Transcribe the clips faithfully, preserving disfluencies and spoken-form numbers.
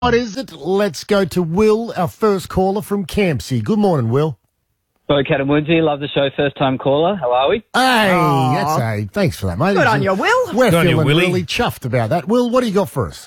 What is it? Let's go to Will, our first caller from Campsie. Good morning, Will. Hello, Cat and Woodsy. Love the show. First time caller. How are we? Hey, Aww. that's a thanks for that, mate. Good on you, Will. We're Good on you, feeling Willie. really chuffed about that. Will, what do you got for us?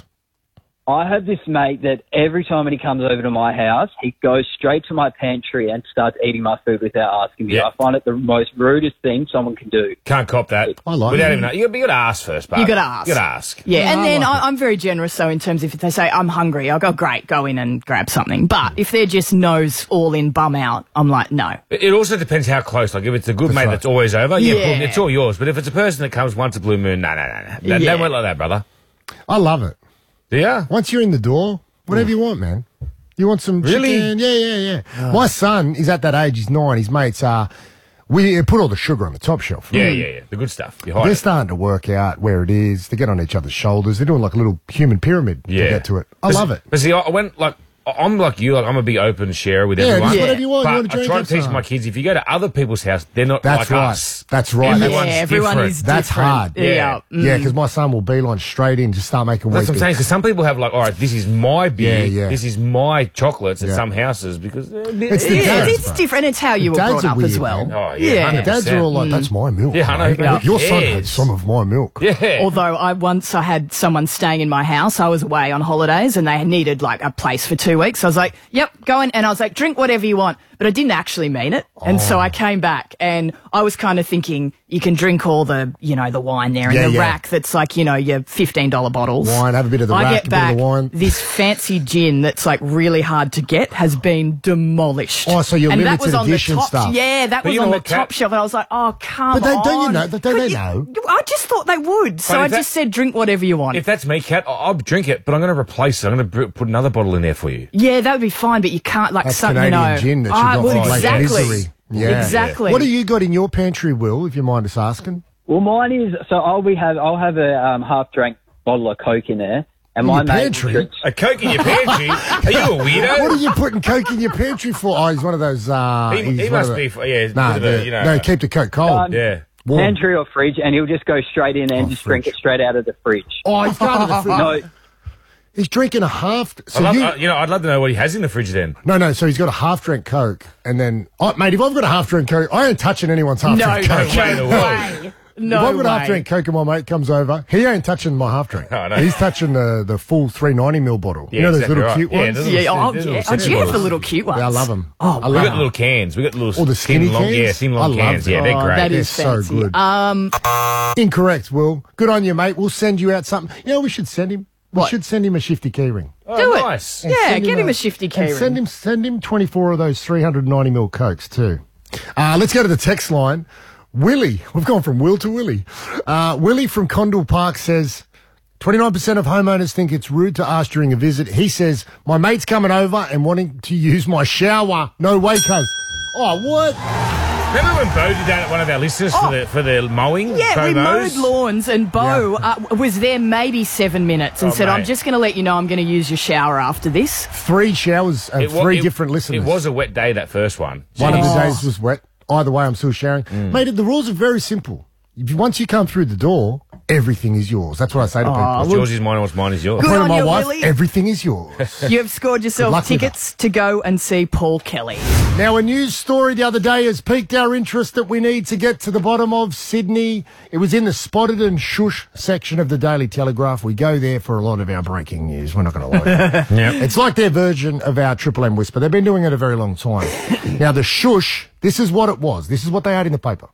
I have this mate that every time when he comes over to my house, he goes straight to my pantry and starts eating my food without asking me. Yeah. I find it the most rudest thing someone can do. Can't cop that. I like Without it. even, you got you to ask first, but You gotta ask. You got to ask. Yeah, Yeah, and I then like I, it. I'm very generous, though, in terms of if they say, I'm hungry, I'll go, great, go in and grab something. But if they're just nose all in, bum out, I'm like, no. It also depends how close. Like if it's a good That's mate right. that's always over, yeah, Yeah. boom, it's all yours. But if it's a person that comes once a blue moon, no, no, no, no. Don't, Yeah. don't work like that, brother. I love it. Do you? Once you're in the door, whatever you want, man. You want some Really? chicken? Yeah, yeah, yeah. My son is at that age. He's nine. His mates are. We put all the sugar on the top shelf. Yeah, yeah, yeah. The good stuff. You hide They're it. starting to work out where it is. They get on each other's shoulders. They're doing like a little human pyramid Yeah. to get to it. I But love see- it. But see, I I went like, I'm like you, like I'm a big open sharer with Yeah, everyone. just Yeah. whatever you want. But you want to I drink try to that's teach fine. my kids, if you go to other people's house, they're not That's like right. us. That's right. Everyone's yeah, everyone different. is That's different. hard. Yeah. Yeah. Mm. Yeah, because my son will beeline straight in, just start making That's weight. what I'm saying. Because some people have like, all right, this is my beer, Yeah, yeah. this is my chocolates at Yeah. some houses because they're a bit- It's the Yeah, dads, it's bro. different. It's how you were Dads brought are up weird, as well. man. Oh, yeah, Yeah. one hundred Dads are all like, that's my milk. Yeah, I know, mate. but who Your son had cares? some of my milk. Yeah. Although I once I had someone staying in my house, I was away on holidays and they needed like a place for two weeks. So I was like, yep, go in. And I was like, drink whatever you want. But I didn't actually mean it. And so Oh. I came back and I was kind of thinking you can drink all the, you know, the wine there in Yeah, the yeah. rack that's like, you know, your fifteen dollar bottles. Wine, have a bit of the I rack, get a bit of back, the wine. this fancy gin that's like really hard to get has been demolished. Oh, so your and that limited was on edition the top, stuff. Yeah, that But was you know on the what, Kat? top shelf. And I was like, oh, come But they- on. don't you know- don't Could they you- know? I just thought they would. So But I if that- just said, drink whatever you want. If that's me, Kat, I- I'll drink it, but I'm going to replace it. I'm going to put another bottle in there for you. Yeah, that would be fine, but you can't like That's something, you Canadian know. gin that you Ah, got well, from Lake exactly. Misery. Yeah. Exactly. What do you got in your pantry, Will, if you mind us asking? Well, mine is so I'll be have I'll have a um, half drank bottle of Coke in there, and In my your mate pantry? drinks. A Coke in your pantry? Are you a weirdo? What are you putting Coke in your pantry for? Oh, he's one of those. Uh, He- he's he one must of the- be for- yeah, Nah, bit of a, the- you know, no, keep the Coke cold. Um, Yeah. Warm. Pantry or fridge, and he'll just go straight in and Oh, just fridge. drink it straight out of the fridge. Oh, he's going to the fridge. No, He's drinking a half. So I love, you, uh, you know, I'd love to know what he has in the fridge then. no, no. So he's got a half drink Coke, and then, oh, mate, if I've got a half drink Coke, I ain't touching anyone's half No, drink no Coke. way in the way. No if I've got a half way. drink Coke and my mate comes over, he ain't touching my half drink. Oh, no. He's touching the the full three ninety mil bottle. Yeah, you know those exactly little right. cute Yeah, ones. those Yeah, little- oh, those yeah. little Oh, do you have the bottles. little cute ones? Yeah, I love them. Oh, I We love got them. little cans. We got little Oh, the skinny thin, long, cans? yeah, thin long I love cans. Yeah, them. they're Oh, great. that They're is so fancy. good. Um, Incorrect, Will. Good on you, mate. We'll send you out something. You know, we should send him. We What? should send him a shifty keyring. Oh, do it. nice. And Yeah, send get him a shifty and keyring. Send him, send him twenty-four of those three ninety mil Cokes too. Uh, let's go to the text line. Willie, we've gone from Will to Willie. Uh, Willie from Condell Park says, twenty-nine percent of homeowners think it's rude to ask during a visit. He says, my mate's coming over and wanting to use my shower. No way, cuz. Oh, what? Remember when Bo did that at one of our listeners for the for the mowing? Yeah, Bo we mows? mowed lawns, and Bo uh, was there maybe seven minutes and Oh, said, "I'm mate. just going to let you know I'm going to use your shower after this." Three showers and It wa- three it- different listeners. It was a wet day, that first one. One of the Oh. days was wet. Either way, I'm still showering. Mate, the rules are very simple. If you, once you come through the door, everything is yours. That's what I say to people. What's yours is mine, what's mine is yours. Good I on my you, wife, Willie. everything is yours. You have scored luck yourself with tickets to go and see Paul Kelly. Now, a news story the other day has piqued our interest that we need to get to the bottom of. Sydney. It was in the Spotted and Shush section of the Daily Telegraph. We go there for a lot of our breaking news. We're not going to lie. Yeah. It's like their version of our Triple M Whisper. They've been doing it a very long time. Now, the Shush, this is what it was. This is what they had in the paper.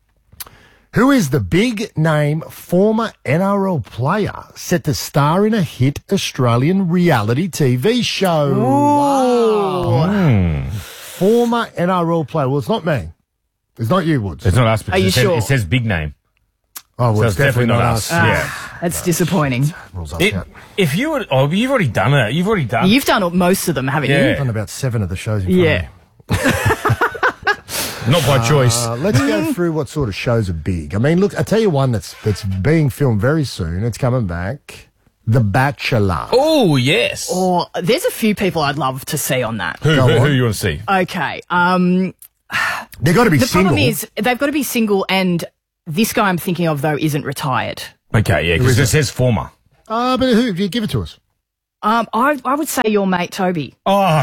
Who is the big name former N R L player set to star in a hit Australian reality T V show? Wow. Former N R L player. Well, it's not me. It's not you, Woods. It's not us, but Are it, you says, sure? it says big name. Oh, well, So it's definitely, not us. Yeah. That's disappointing. Rules us It, out. if you would, oh, you've already done it. You've already done. You've done most of them, haven't Yeah. I've done about seven of the shows in front Yeah. of me. Not by choice. Uh, let's go through what sort of shows are big. I mean, look, I'll tell you one that's that's being filmed very soon. It's coming back. The Bachelor. Oh yes. Or there's a few people I'd love to see on that. who, go who, on. who you want to see? Okay. Um, They've got to be the single. problem is they've got to be single, and this guy I'm thinking of though isn't retired. Okay, yeah, because it says former. Uh, but who? You give it to us. Um, I, I would say your mate Toby. Oh,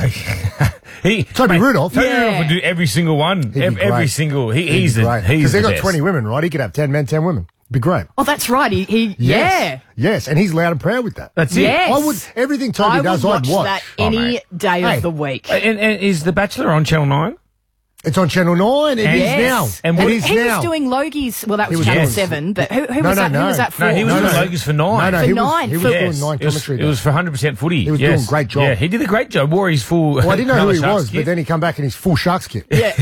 he Toby Rudolph. Toby Yeah. Rudolph would do every single one. be Ev- every great. single. He, He'd he's be the great. he's Because the they've got best. twenty women, right? He could have ten men, ten women. Be great. Oh, that's right. He, he Yes. yeah. Yes, and he's loud and proud with that. That's it. Yes. I would everything Toby I does. would watch, I'd watch. that Oh, any mate. day Hey. of the week. And, and is The Bachelor on Channel Nine? It's on Channel Nine. It is Yes. now. And it what- is he now. was doing Logie's. Well, that was was Channel doing- Seven. But who, who No, was no, that? Who no. was that for? No, he was No, doing no. Logies for nine. No, no, For he nine, was, he was for- doing Yes. nine It was, commentary. it was for one hundred percent footy. He was yes. doing a great job. Yeah, he did a great job. Wore his full. well, I didn't know who he Sharks was, kit. but then he come back in his full Sharks kit. Yeah.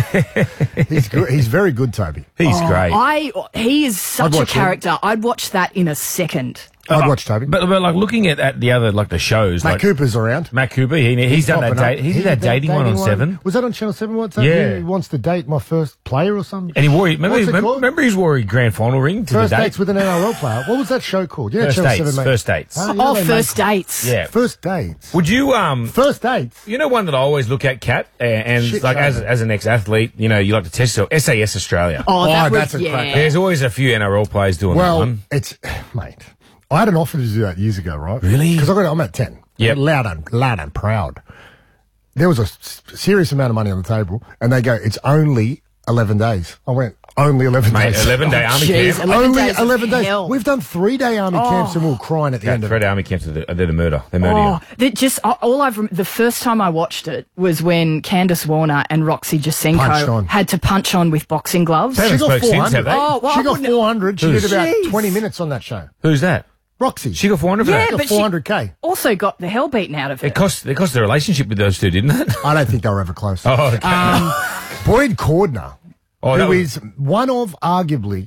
He's good. He's very good, Toby. He's great. I. He is such I'd a watch him. character. I'd watch that in a second. I'd watch Toby. But, but like looking at, at the other like the shows, Matt like Cooper's around. Matt Cooper, he, he's done that. Popping up. Date, he did that dating, one on Seven, Was that on Channel Seven? What's that? Yeah. He wants to date my first player or something. and he wore. Remember, What's it remember, called? remember his wore a grand final ring to First the date. dates with an N R L player. What was that show called? Yeah, First Channel dates, Seven, mate. first dates. Ah, yeah, Oh, they first make- dates. Yeah. First dates. Would you um? First dates. You know one that I always look at, Kat, and, and Shit like show. as as an ex-athlete, you know, you like to test yourself. S A S Australia. Oh, that Oh, would, that's a yeah. cracker. There's always a few N R L players doing that Well, one. it's mate. I had an offer to do that years ago, right? Really? Because I got I'm at ten. Yep. Loud and loud and proud. There was a s- serious amount of money on the table, and they go, "It's only eleven days." I went, "Only eleven Mate, days." eleven day army Jeez, camp. eleven only days of eleven days. hell. We've done three day army camps, and we we're crying at the Yeah, end of Fred it. Army camps did a, did a murder. They murder Oh, you. that just all I've rem- the first time I watched it was when Candace Warner and Roxy Punched Jasenko on. had to punch on with boxing gloves. They She haven't got spoke since, four hundred. have they? Oh, well, she I got wouldn't- four hundred. She Who's- did about Jeez. twenty minutes on that show. Who's that? Roxy. She got four hundred for Yeah, that. got but she- four hundred K. Also got the hell beaten out of It it. cost it cost the relationship with those two, didn't it? I don't think they were ever close. Oh, okay. Um, Boyd Cordner, Oh, that who was- is one of arguably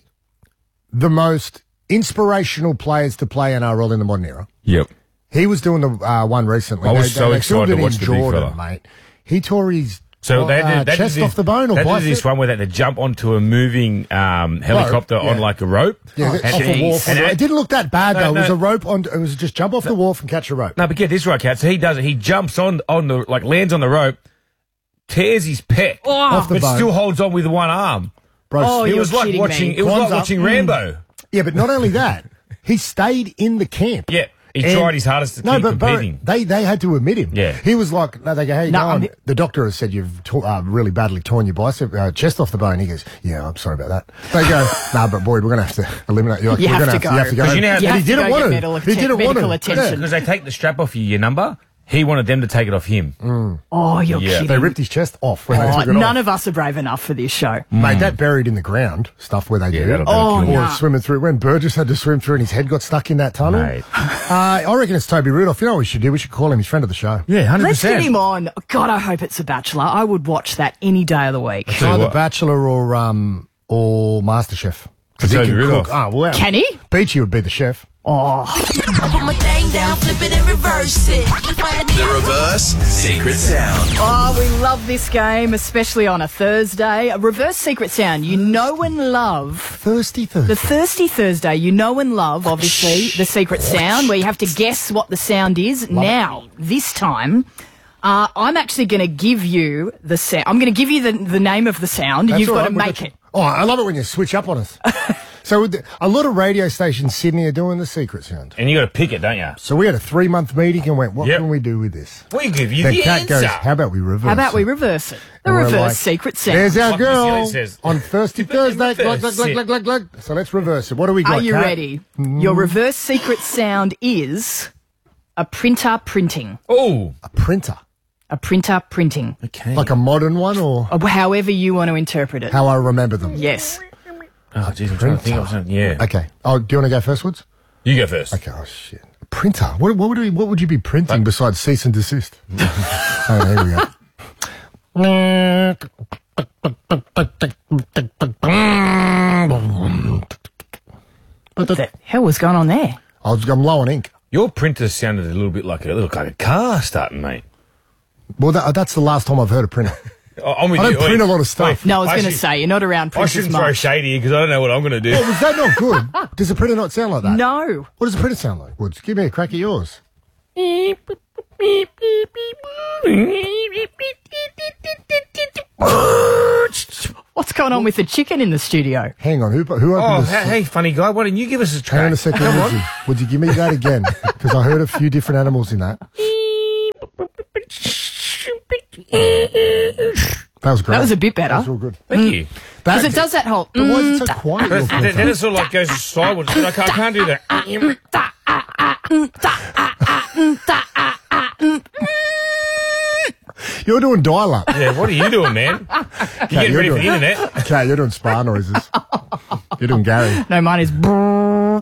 the most inspirational players to play N R L in the modern era. Yep. He was doing the uh, one recently. I was so filmed excited it to watch in the big Jordan, fella. mate. He tore his So they, uh, they, they chest did this, off the bone or they did bicep. this one where they had to jump onto a moving um, helicopter yeah. on like a rope. Yeah, Oh, off a jeez. wharf. And it it- didn't look that bad No, though. It was no. a rope on. It was just jump off the wharf and catch a rope. No, but get this right, Kat. So he does it. He jumps on on the like lands on the rope, tears his pec, Oh, Off the but bone. still holds on with one arm. Bro, Oh, It you're was like kidding watching. me. It was like Kwanzaa. watching Mm. Rambo. yeah, but not only that, he stayed in the camp. Yeah, he And- tried his hardest to no, keep but bro, competing. they they had to admit him. Yeah. he was like, no, they go, hey, No, no, I mean- the doctor has said you've to- uh, really badly torn your bicep, uh, chest off the bone. He goes, yeah, I'm sorry about that. They go, nah, but Boyd, we're gonna have to eliminate you. You We're have gonna to to- go. You have to go. 'Cause you know how- And You he have to didn't go want get to. medical He atten- didn't want medical to. attention. Because they take the strap off you, your number. He wanted them to take it off him. Oh, you're Yeah. kidding. They ripped his chest off when Oh, they took it none off. of us are brave enough for this show. Mate, that buried in the ground stuff where they Yeah, do. that'll- Oh, that'll kill Or nah. swimming through. When Burgess had to swim through and his head got stuck in that tunnel. Mate. Uh, I reckon it's Toby Rudolph. You know what we should do? We should call him. He's friend of the show. Yeah, hundred Let's percent. get him on. God, I hope it's a Bachelor. I would watch that any day of the week. Tell you Either what. Bachelor or um or MasterChef. Because he Toby can Rudolph. cook. Oh, wow. Can he? Beachy would be the chef. Oh, I put my thing down, flip it and reverse it. The reverse secret sound. oh, we love this game, especially on a Thursday. A reverse secret sound. You know and love. Thirsty Thursday. The Thirsty Thursday, you know and love, obviously, the secret sound, where you have to guess what the sound is. Now, this time, uh, I'm actually going to give you the sound. I'm going to give you the, the name of the sound. That's You've all got right, to we'll make get it. you- Oh, I love it when you switch up on us. So with the- a lot of radio stations, Sydney, are doing the secret sound. And you got to pick it, don't you? So we had a three-month meeting and went, what Yep. can we do with this? We give you Then the Kat answer. goes, how about we reverse How about we it? reverse it? The And we're reverse like, secret sound. There's our Like you see what girl it says. on Thirsty Thursday. Glug, glug, glug, glug, glug, glug. So let's reverse it. What do we got, Are you Kat? ready? Your reverse secret sound is a printer printing. Oh, A printer. A printer printing. okay. Like a modern one or Or however you want to interpret it. how I remember them? Yes. Oh, jeez, I'm trying to think of something. Yeah. Okay. Oh, do you want to go first, Woods? You go first. Okay. Oh, shit. A printer. What, what, would we, what would you be printing besides cease and desist? Oh, here we go. What the hell was going on there? I was, I'm low on ink. Your printer sounded a little bit like a look like a car starting, mate. Well, that, that's the last time I've heard a printer. Oh, I'm with I don't you. print Wait, a lot of stuff. wait. No, I was going to should- say, you're not around I printers shouldn't throw much. shade here because I don't know what I'm going to do. Oh, was that not good? Does a printer not sound like that? No. What does a printer sound like, Woods? Give me a crack at yours. What's going going on with the chicken in the studio? Hang on, who who Oh, opened hey, this? hey, funny guy, why didn't you give us a track? Hang on a second, would you, would you give me that again? Because I heard a few different animals in that. That was great. That was a bit better. That was real good. Thank you. Because it does that whole... But why is mm, it so quiet? But your then, printer? then it sort of like goes sideways. I can't, I can't do that. You're doing dial-up. Yeah, what are you doing, man? You're getting you're ready for doing- the internet. Okay, you're doing spa noises. You're doing Gary. No, mine is... brrr.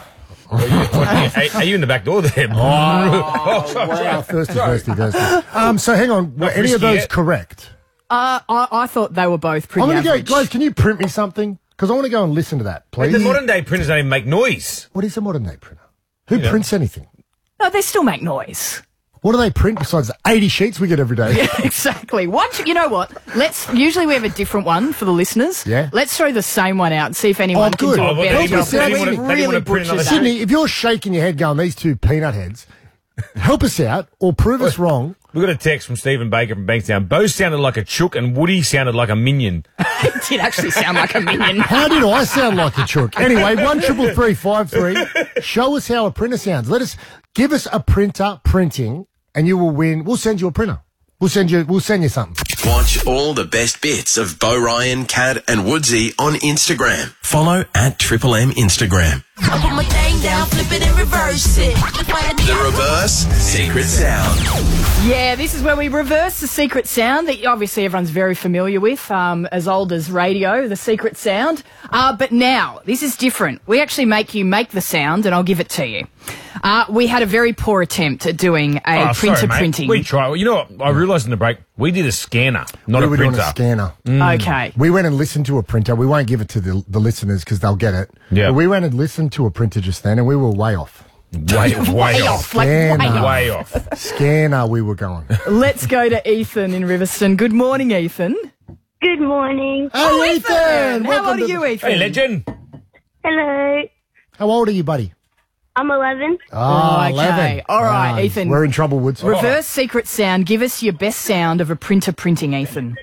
Are, are you in the back door there? Oh, sorry, Wow, sorry. thirsty, thirsty, thirsty. Um, so hang on, were Not any of frisky those yet. correct? Uh, I, I thought they were both pretty I'm going to go, average. guys, can you print me something? Because I want to go and listen to that, But please. the modern day printers don't even make noise. What is a modern day printer? Who know. prints anything? No, they still make noise. What do they print besides the eighty sheets we get every day? Exactly. What you know what? Let's usually we have a different one for the listeners. Yeah. Let's throw the same one out and see if anyone Oh, can good. do Oh, a well, better help job. us out, We Sydney. really They wanna print butchered another that. Sydney, if you're shaking your head going, these two peanut heads, help us out or prove us wrong. We got a text from Stephen Baker from Bankstown. Bo sounded like a chook and Woody sounded like a minion. It did actually sound like a minion. How did I sound like a chook? Anyway, one triple three five three. Show us how a printer sounds. Let us give us a printer printing, and you will win. We'll send you a printer. We'll send you. We'll send you something. Watch all the best bits of Bo Ryan, Cad and Woodsy on Instagram. Follow at Triple M Instagram. I put my thing down, flip it and reverse it. The reverse secret sound. Yeah, this is where we reverse the secret sound that obviously everyone's very familiar with, um, as old as radio, the secret sound. Uh, but now, this is different. We actually make you make the sound, and I'll give it to you. Uh, we had a very poor attempt at doing a Oh, printer sorry, mate. printing. We tried. Well, you know what? I realised in the break, we did a scanner, not we a were printer. doing a scanner. Okay. We went and listened to a printer. We won't give it to the, the listeners because they'll get it. Yeah. But we went and listened to a printer just then, and we were way off. Way, way, Way off. off, like Scanner. way off. Way off. Scanner, we were going. Let's go to Ethan in Riverston. Good morning, Ethan. Good morning. Oh, Hey, Ethan! How Welcome old are to you, the- Ethan? Hey, legend. Hello. How old are you, buddy? I'm eleven. Ah, okay. eleven. All right, Ah, Ethan. We're in trouble, Woods. Reverse secret sound. Give us your best sound of a printer printing, Ethan.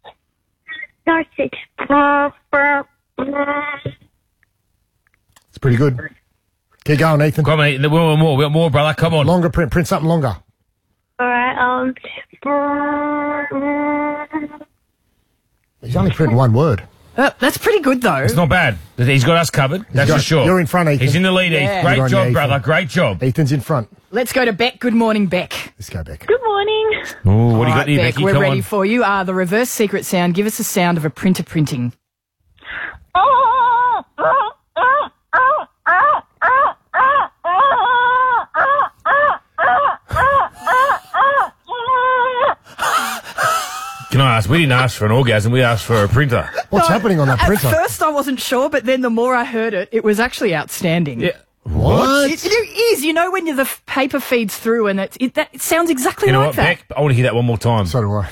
Darcy. It's pretty good. Keep going, Ethan. Come on, mate. More, more, more, more, brother. Come on. Longer print. Print something longer. All right. Um. He's only printing one word. Uh, that's pretty good, though. It's not bad. He's got us covered. That's got- for sure. you're in front, Ethan. He's in the lead, Yeah. Heath. Good Great on job, you, Ethan. brother. Great job. Ethan's in front. Let's go to Beck. Good morning, Beck. Let's go back. Good morning. Oh, what do you All got there, Beck, Becky? we're Come ready on. for you. Uh, the reverse secret sound. Give us a sound of a printer printing. Can I ask? We didn't ask for an orgasm. We asked for a printer. What's happening on that At printer? first, I wasn't sure, but then the more I heard it, it was actually outstanding. Yeah. What? It, it is. You know when you, the f- paper feeds through and it's, it, that, it sounds exactly You know like what, that. Beck? I want to hear that one more time. So do I.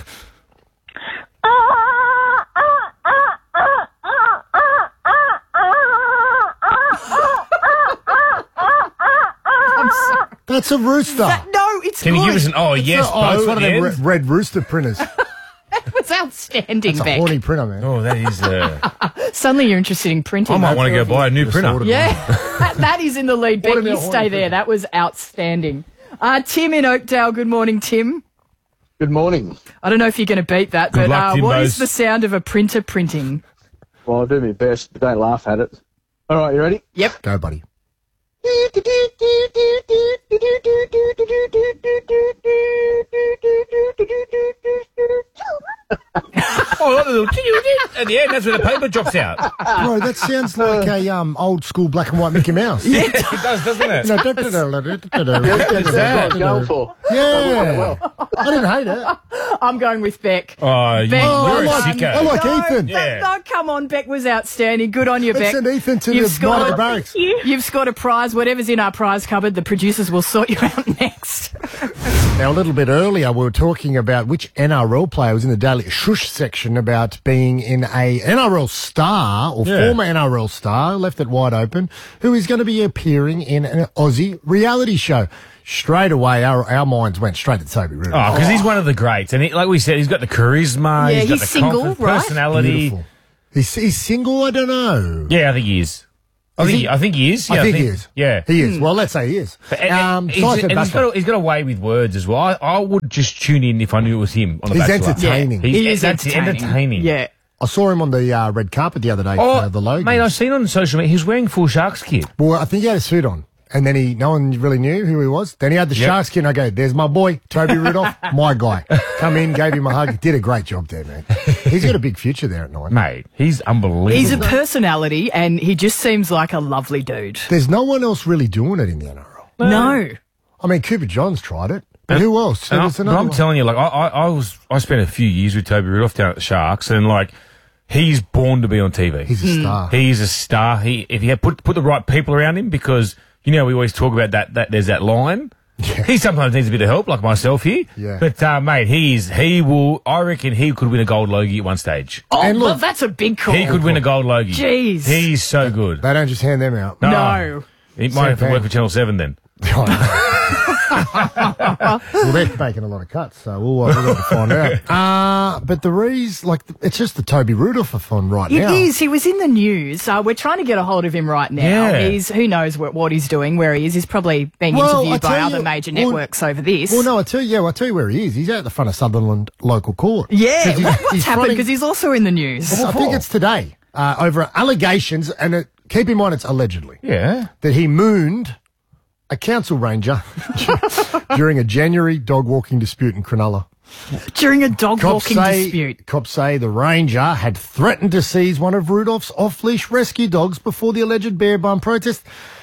I'm sorry. That's a rooster. That- no, it's Can good. you give us an oh yes, oh, it's Bo, one of at the them end? re- red rooster printers. It was outstanding, It's a Beck. horny printer, man. Oh, that is. Uh, Suddenly you're interested in printing. I might want to go buy a new Just printer. ordered Yeah, that, that is in the lead. Beck, What you about stay horny there. printer? That was outstanding. Uh, Tim in Oakdale. Good morning, Tim. Good morning. I don't know if you're going to beat that, Good but luck, uh, what Timbos. is the sound of a printer printing? Well, I'll do my best, but don't laugh at it. All right, you ready? Yep. Go, buddy. Oh, that little at the end, that's where the paper drops out. Bro, that sounds like a um old school black and white Mickey Mouse. It does, doesn't it? No, That's what I was going for. Yeah. I didn't hate it. I'm going with Beck. Oh, you, Beck, Oh, you're I a like- sicko. I like no, Ethan. that- no, come on, Beck was outstanding. Good on you, Let's Beck. send Ethan to You've the scored- night at the barracks. You've scored a prize. Whatever's in our prize cupboard, the producers will sort you out next. Now, a little bit earlier, we were talking about which N R L player was in the Daily Shush section about being in a N R L star or Yeah. former N R L star, left it wide open, who is going to be appearing in an Aussie reality show. Straight away, our, our minds went straight to Toby Rivers. Oh, because he's one of the greats, and he, like we said, he's got the charisma. Yeah, he's got he's the single, confidence, right? personality. Beautiful. He's, he's single, I don't know. Yeah, I think he is. I Is think he? he, I think he is. Yeah, I, think he is. Yeah, He is. Well, let's say he is. And, Um, and so I he's, said and he's, Bachelor. got a, he's got a way with words as well. I, I would just tune in if I knew it was him on the He's Bachelor. entertaining. He's, He is that's entertaining. entertaining. Yeah. I saw him on the uh, red carpet the other day Oh, for the Logan. mate, I've seen on social media, he was wearing full Sharks kit. Well, I think he had a suit on. And then he, no one really knew who he was. Then he had the Yep. Sharks kit. And I go, there's my boy, Toby Rudolph, my guy. Come in, gave him a hug. Did a great job there, man. He's got a big future there at nine. Mate, he's unbelievable. He's a personality, and he just seems like a lovely dude. There's no one else really doing it in the N R L. No. I mean, Cooper Johns tried it. But who else? And I, There's but another I'm one. telling you, like, I, I, I was, I spent a few years with Toby Rudolph down at the Sharks, and like, he's born to be on T V. He's a star. He's a star. He, if he had put put the right people around him, because you know we always talk about that. That there's that line. Yeah. He sometimes needs a bit of help, like myself here. Yeah. But uh, mate, he's he will. I reckon he could win a gold Logie at one stage. Oh, And look- well, that's a big call. He could win a gold Logie. Jeez. He's so good. They don't just hand them out. No. He might have to Same work thing. for Channel Seven then. Well, they're making a lot of cuts, so we'll, uh, we'll have to find out. Uh, but the reason, like, it's just the Toby Rudolph on right It now. is. He was in the news. Uh, we're trying to get a hold of him right now. Yeah. He's who knows what, what he's doing, where he is. He's probably being Well, I interviewed by tell other you- major well- networks over this. Well, no, I tell you, yeah, well, I tell you where he is. He's out at the front of Sutherland Local Court. yeah. 'Cause he's- What, what's he's happened? fronting- Because he's also in the news. I think it's today, uh, over allegations, and it, keep in mind it's allegedly, Yeah. that he mooned a council ranger during a January dog walking dispute in Cronulla. During a dog Cops walking say, dispute. cops say the ranger had threatened to seize one of Rudolph's off-leash rescue dogs before the alleged bear bum protest.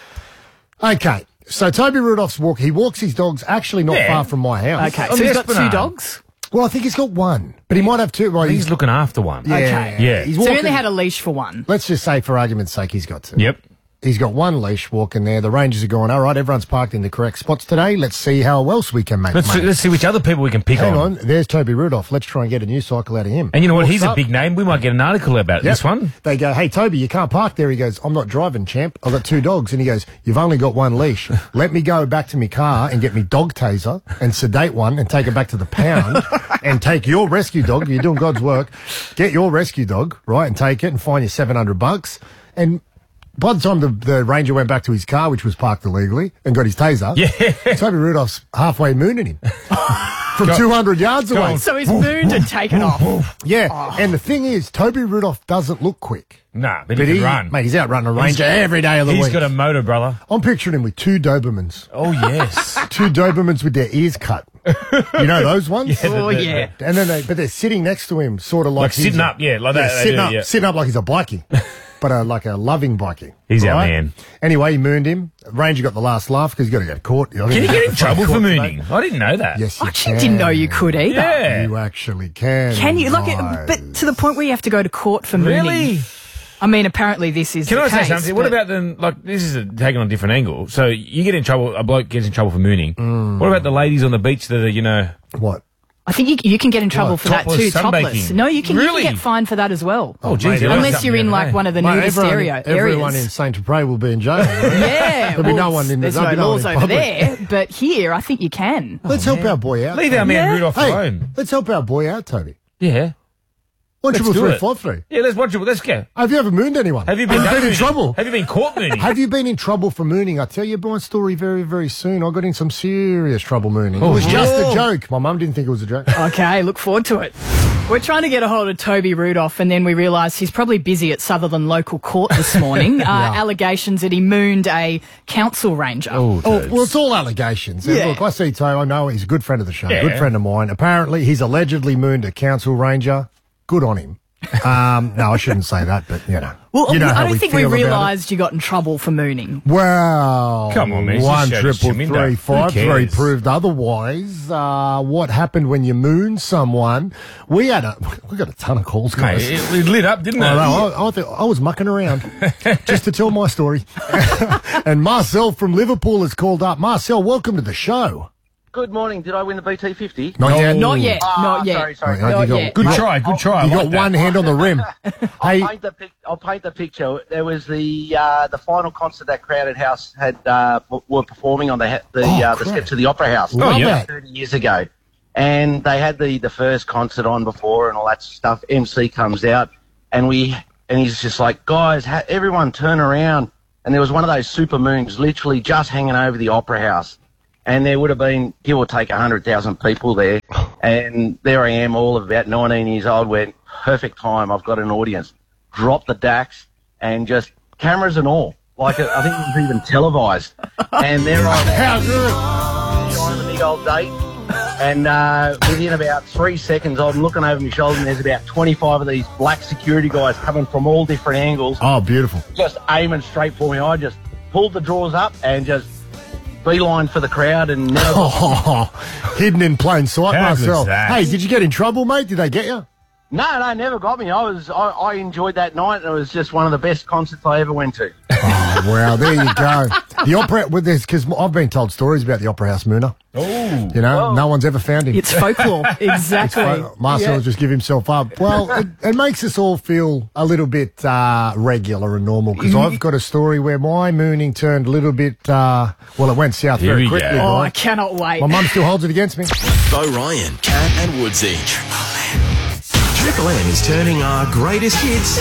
Okay, so Toby Rudolph's walk, he walks his dogs actually not Yeah. far from my house. Okay, On so the he's got two Esplanade. dogs. Well, I think he's got one, but he might have two. Well, He's looking after one. yeah, Okay. Yeah. He's So he walking, only had a leash for one. let's just say, for argument's sake, he's got two. Yep. He's got one leash walking there. The Rangers are going, all right, everyone's parked in the correct spots today. Let's see how else we can make Let's money. let's see which other people we can pick Hang on. on, there's Toby Rudolph. Let's try and get a news cycle out of him. And you know what? Walks He's a up. big name. We might get an article about Yep. this one. They go, hey, Toby, you can't park there. He goes, I'm not driving, champ. I've got two dogs. And he goes, you've only got one leash. Let me go back to my car and get me dog taser and sedate one and take it back to the pound and take your rescue dog. You're doing God's work. Get your rescue dog, right, and take it and fine you seven hundred bucks. And by the time the, the ranger went back to his car, which was parked illegally, and got his taser, Yeah. Toby Rudolph's halfway mooning him from two hundred yards away. on. So he's mooned and taken off. Yeah, and the thing is, Toby Rudolph doesn't look quick. Nah, but, But he he, can run. mate, he's out running a ranger every day of the He's week. got a motor, brother. I'm picturing him with two Dobermans. Oh, yes. Two Dobermans with their ears cut. You know those ones? Oh, yeah. And then they, but they're sitting next to him, sort of like, Like he's sitting a- up, yeah, like that, they sitting do, up, yeah. sitting up like he's a bikie, but uh, like a loving bikie. He's our right? man. Anyway, he mooned him. Ranger got the last laugh because he's got to go to court. Can you get in trouble for mooning? I didn't know that. Yes, you I actually can. didn't know you could either. Yeah. You actually can. Can you? Like, guys. but to the point where you have to go to court for mooning. Really? I mean, apparently this is Can the I say case, something? What but- about then, like, this is a, taken on a different angle. So you get in trouble, a bloke gets in trouble for mooning. Mm. What about the ladies on the beach that are, you know, What? I think you, you can get in trouble What, for that topless too, topless. sunbaking? No, you can, you Really? can get fined for that as well. oh, geez. mate, there was Unless something you're in the other like day. one of the Mate, nudist everyone, area, everyone areas. in Saint Tropez will be in jail. Right? Yeah, There'll be well, no one in the- There's there'll no be no one laws in over public. there, but here I think you can. Let's help our boy out. Leave our man Yeah. Rudolph Hey, alone. let's help our boy out, Toby. Yeah. One Let's triple do three it. five three. Yeah, let's watch it. Let's go. Have you ever mooned anyone? Have you been, Have done you been in mooning? trouble? Have you been caught mooning? Have you been in trouble for mooning? I'll tell you my story very, very soon. I got in some serious trouble mooning. It was just a joke. My mum didn't think it was a joke. Okay, look forward to it. We're trying to get a hold of Toby Rudolph, and then we realised he's probably busy at Sutherland Local Court this morning. uh, Allegations that he mooned a council ranger. Oh, Oh, dudes. well, it's all allegations. And Yeah. Look, I see Toby. I know he's a good friend of the show, Yeah. good friend of mine. Apparently, he's allegedly mooned a council ranger. Good on him. Um, no, I shouldn't say that, but you know. Well, you know I how don't we think we feel about it. realised you got in trouble for mooning. Well, Come on, man, it's one just showed triple Shaminda. three Who five three cares? proved otherwise. Uh, what happened when you moon someone? We had a we got a ton of calls, Mate, guys. it, it lit up, didn't it? I know. I, I, thought- I was mucking around just to tell my story. And Marcel from Liverpool has called up. Marcel, welcome to the show. Good morning. Did I win the B T fifty? Not yet. Not yet, Ah, not yet. sorry, sorry. Oh, Not you got- yet. Good you- try, good try. I You like got that. one hand on the rim. I'll Hey, paint the pic- I'll paint the picture. There was the uh, the final concert that Crowded House had uh, w- were performing on the he- the, Oh, uh, the crap. steps of the Opera House. Love yeah. that. thirty years ago, and they had the the first concert on before and all that stuff. M C comes out, and we and he's just like, guys, ha- everyone turn around. And there was one of those super moons literally just hanging over the Opera House. And there would have been, give or take, one hundred thousand people there. And there I am, all of about nineteen years old, went, perfect time, I've got an audience. Drop the D A X and just cameras and all. Like, I think it was even televised. And there I am, shining the big old date. And uh, within about three seconds, I'm looking over my shoulder and there's about twenty-five of these black security guys coming from all different angles. Oh, beautiful. Just aiming straight for me. I just pulled the drawers up and just beeline for the crowd and never... Oh, hidden in plain sight, How good's Marcel. that? Hey, did you get in trouble, mate? Did they get you? No, no, never got me. I was, I, I enjoyed that night, and it was just one of the best concerts I ever went to. Oh, wow, there you go. The opera, with this, because I've been told stories about the Opera House Mooner. Oh. You know, Whoa. no one's ever found him. It's folklore. Exactly. Uh, Marcel Yeah. just give himself up. Well, it, it makes us all feel a little bit uh, regular and normal, because I've got a story where my mooning turned a little bit, uh, well, it went south Here very we quickly. go. Oh, guys. I cannot wait. My mum still holds it against me. Bo Ryan, Cat and Woodsy. Triple M is turning our greatest hits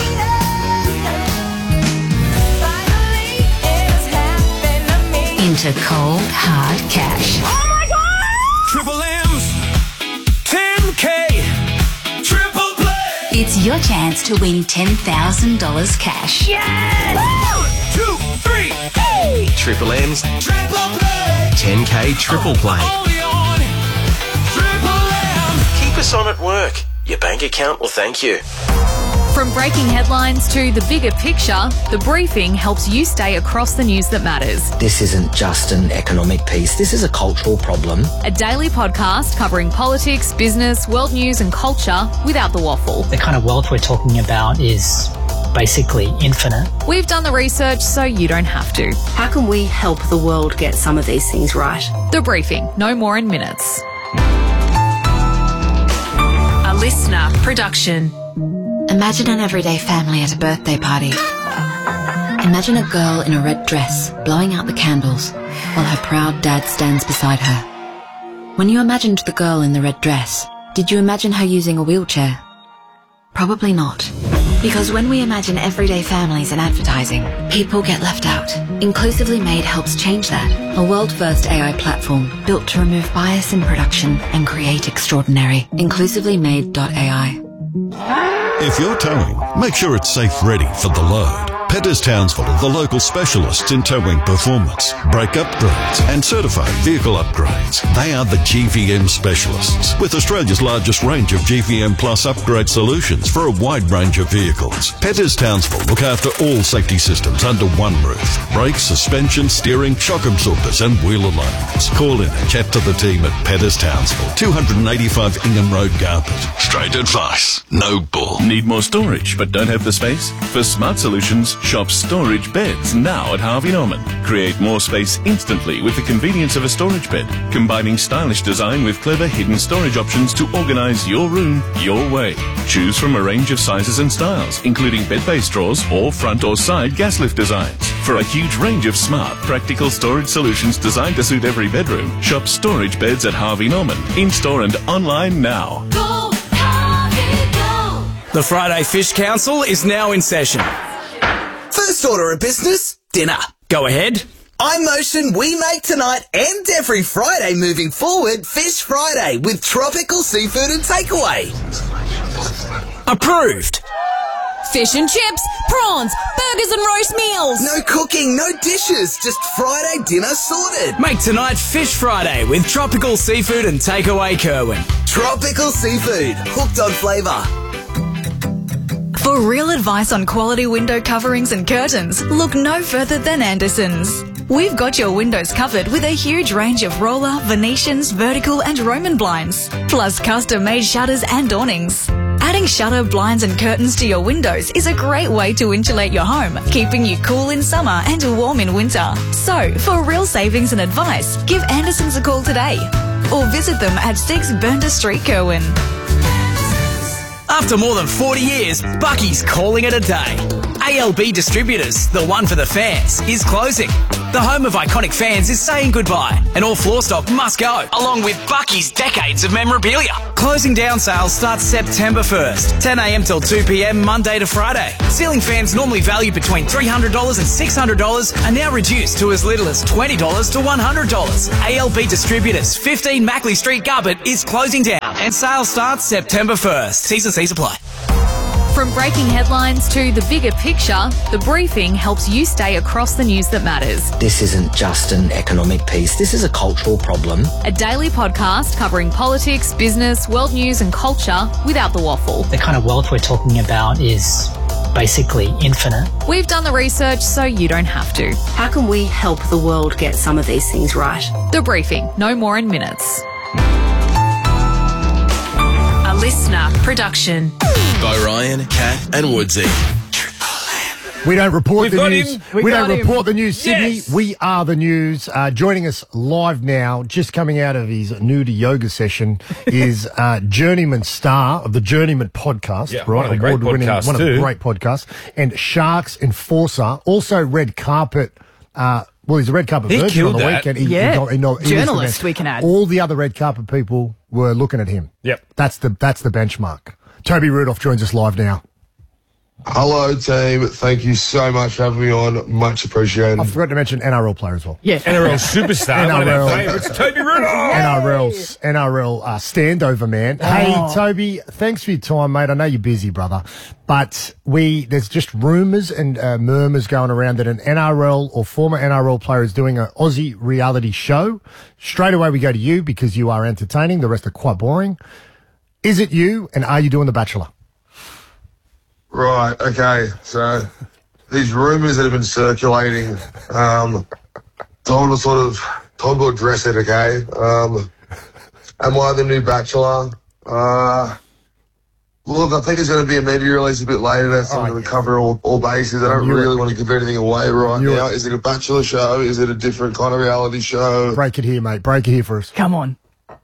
into cold, hard cash. Triple M's ten K Triple Play. It's your chance to win ten thousand dollars cash. One, two, three, hey! Triple M's Triple Play. ten K Triple Play. Only on Triple M. Keep us on at work. Your bank account will thank you. From breaking headlines to the bigger picture, The Briefing helps you stay across the news that matters. This isn't just an economic piece. This is a cultural problem. A daily podcast covering politics, business, world news and culture without the waffle. The kind of wealth we're talking about is basically infinite. We've done the research so you don't have to. How can we help the world get some of these things right? The Briefing, no more in minutes. A listener production. Imagine an everyday family at a birthday party. Imagine a girl in a red dress blowing out the candles while her proud dad stands beside her. When you imagined the girl in the red dress, did you imagine her using a wheelchair? Probably not. Because when we imagine everyday families in advertising, people get left out. Inclusively Made helps change that. A world-first A I platform built to remove bias in production and create extraordinary. inclusively made dot A I. If you're towing, make sure it's safe ready for the load. Petters Townsville are the local specialists in towing performance, brake upgrades and certified vehicle upgrades. They are the G V M specialists with Australia's largest range of G V M Plus upgrade solutions for a wide range of vehicles. Petters Townsville look after all safety systems under one roof. Brakes, suspension, steering, shock absorbers and wheel alignments. Call in and chat to the team at Petters Townsville, two eighty-five Ingham Road, Garbutt. Straight advice, no bull. Need more storage but don't have the space? For Smart Solutions, shop Storage Beds now at Harvey Norman. Create more space instantly with the convenience of a storage bed, combining stylish design with clever hidden storage options to organize your room your way. Choose from a range of sizes and styles, including bed-based drawers or front or side gas lift designs. For a huge range of smart, practical storage solutions designed to suit every bedroom, shop Storage Beds at Harvey Norman, in-store and online now. Go, Harvey, go. The Friday Fish Council is now in session. First order of business, dinner. Go ahead. I motion we make tonight and every Friday moving forward Fish Friday with tropical seafood and takeaway. Approved. Fish and chips, prawns, burgers and roast meals. No cooking, no dishes, just Friday dinner sorted. Make tonight Fish Friday with tropical seafood and takeaway Kerwin. Tropical seafood, hooked on flavour. For real advice on quality window coverings and curtains, look no further than Anderson's. We've got your windows covered with a huge range of roller, Venetians, vertical and Roman blinds, plus custom-made shutters and awnings. Adding shutter, blinds and curtains to your windows is a great way to insulate your home, keeping you cool in summer and warm in winter. So, for real savings and advice, give Anderson's a call today or visit them at six Burnter Street, Kerwin. After more than forty years, Bucky's calling it a day. A L B Distributors, the one for the fans, is closing. The home of iconic fans is saying goodbye, and all floor stock must go, along with Bucky's decades of memorabilia. Closing down sales starts September first, ten a m till two p m Monday to Friday. Ceiling fans normally valued between three hundred dollars and six hundred dollars are now reduced to as little as twenty dollars to one hundred dollars. A L B Distributors, fifteen Mackley Street, Gubbett is closing down, and sales starts September first. T's and C's apply. From breaking headlines to the bigger picture, The Briefing helps you stay across the news that matters. This isn't just an economic piece, this is a cultural problem. A daily podcast covering politics, business, world news and culture without the waffle. The kind of wealth we're talking about is basically infinite. We've done the research so you don't have to. How can we help the world get some of these things right? The Briefing, no more in minutes. A listener production. Bo Ryan, Kat and Woodsy. We don't report We've the got news. him. We, We don't got him. report the news, Sydney. Yes. We are the news. Uh, joining us live now, just coming out of his nude yoga session, is uh, Journeyman Star of the Journeyman podcast. Yeah, right? one of the great Award-winning- podcasts One of the too. great podcasts. And Sharks Enforcer, also red carpet. Uh, well, he's a red carpet He virgin killed on the that. weekend. He, Yeah. he got- he know- he was the Journalist, best. we can add. All the other red carpet people were looking at him. Yep. That's the that's the benchmark. Toby Rudolph joins us live now. Hello, team. Thank you so much for having me on. Much appreciated. I forgot to mention N R L player as well. Yes. N R L superstar, one of our favourites, Toby Rudolph. N R L's N R L uh, standover man. Hey, Toby, thanks for your time, mate. I know you're busy, brother, but we there's just rumours and uh, murmurs going around that an N R L or former N R L player is doing an Aussie reality show. Straight away, we go to you because you are entertaining. The rest are quite boring. Is it you, and are you doing The Bachelor? Right, okay. So, these rumours that have been circulating, um, time to sort of, time to address it, okay? Um, am I the new Bachelor? Uh, look, I think it's going to be a media release a bit later, so I'm going to cover all, all bases. I don't You're- really want to give anything away right You're- now. Is it a Bachelor show? Is it a different kind of reality show? Break it here, mate. Break it here for us. Come on.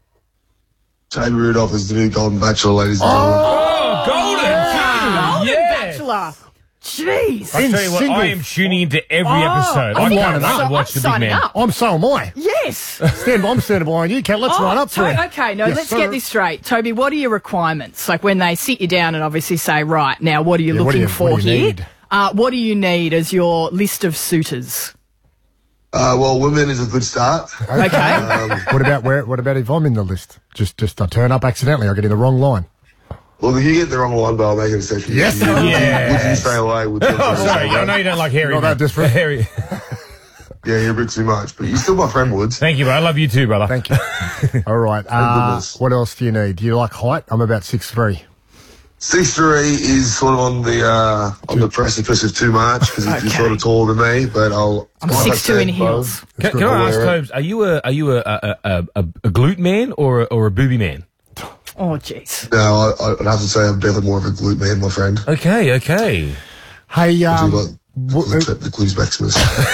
Toby Rudolph is the new Golden Bachelor, ladies and gentlemen. Oh, golden! Golden Yeah. Bachelor. Jeez. I tell you what, single- I am tuning into every Oh, episode. I I think can't I'm wait so- to watch I'm the big signing man. up. I'm so am I. Yes. Stand, I'm standing behind you, Kat. Let's Oh, run up To- for it. okay, no, Yes, let's sir. get this straight. Toby, what are your requirements? Like when they sit you down and obviously say, right, now what are you Yeah, what do looking you- for what do you here? need? Uh, what do you need as your list of suitors? Uh, well, women is a good start. Okay. Um, What about where? What about if I'm in the list? Just, just I turn up accidentally. I get in the wrong line. Well, if you get the wrong one, but I'll make an exception. Yes. You, Yes. Would you stay away with the Oh, sorry, I know you don't like Harry. Not that but- desperate. Harry. Yeah, you're a bit too much, but you're still my friend, Woods. Thank you, bro. I love you too, brother. Thank you. All right. Uh, goodness. what else do you need? Do you like height? I'm about six three. Six three is sort of on the uh, on the precipice of too much because he's Okay. sort of taller than me. But I'll. I'm like I six two said, in heels. Can, can I'll I ask, wear it. Tobes, are you a are you a a, a, a, a glute man or a, or a booby man? Oh, jeez. No, I, I'd have to say I'm definitely more of a glute man, my friend. Okay, okay. Hey, um, I do like the, the gluteus maximus.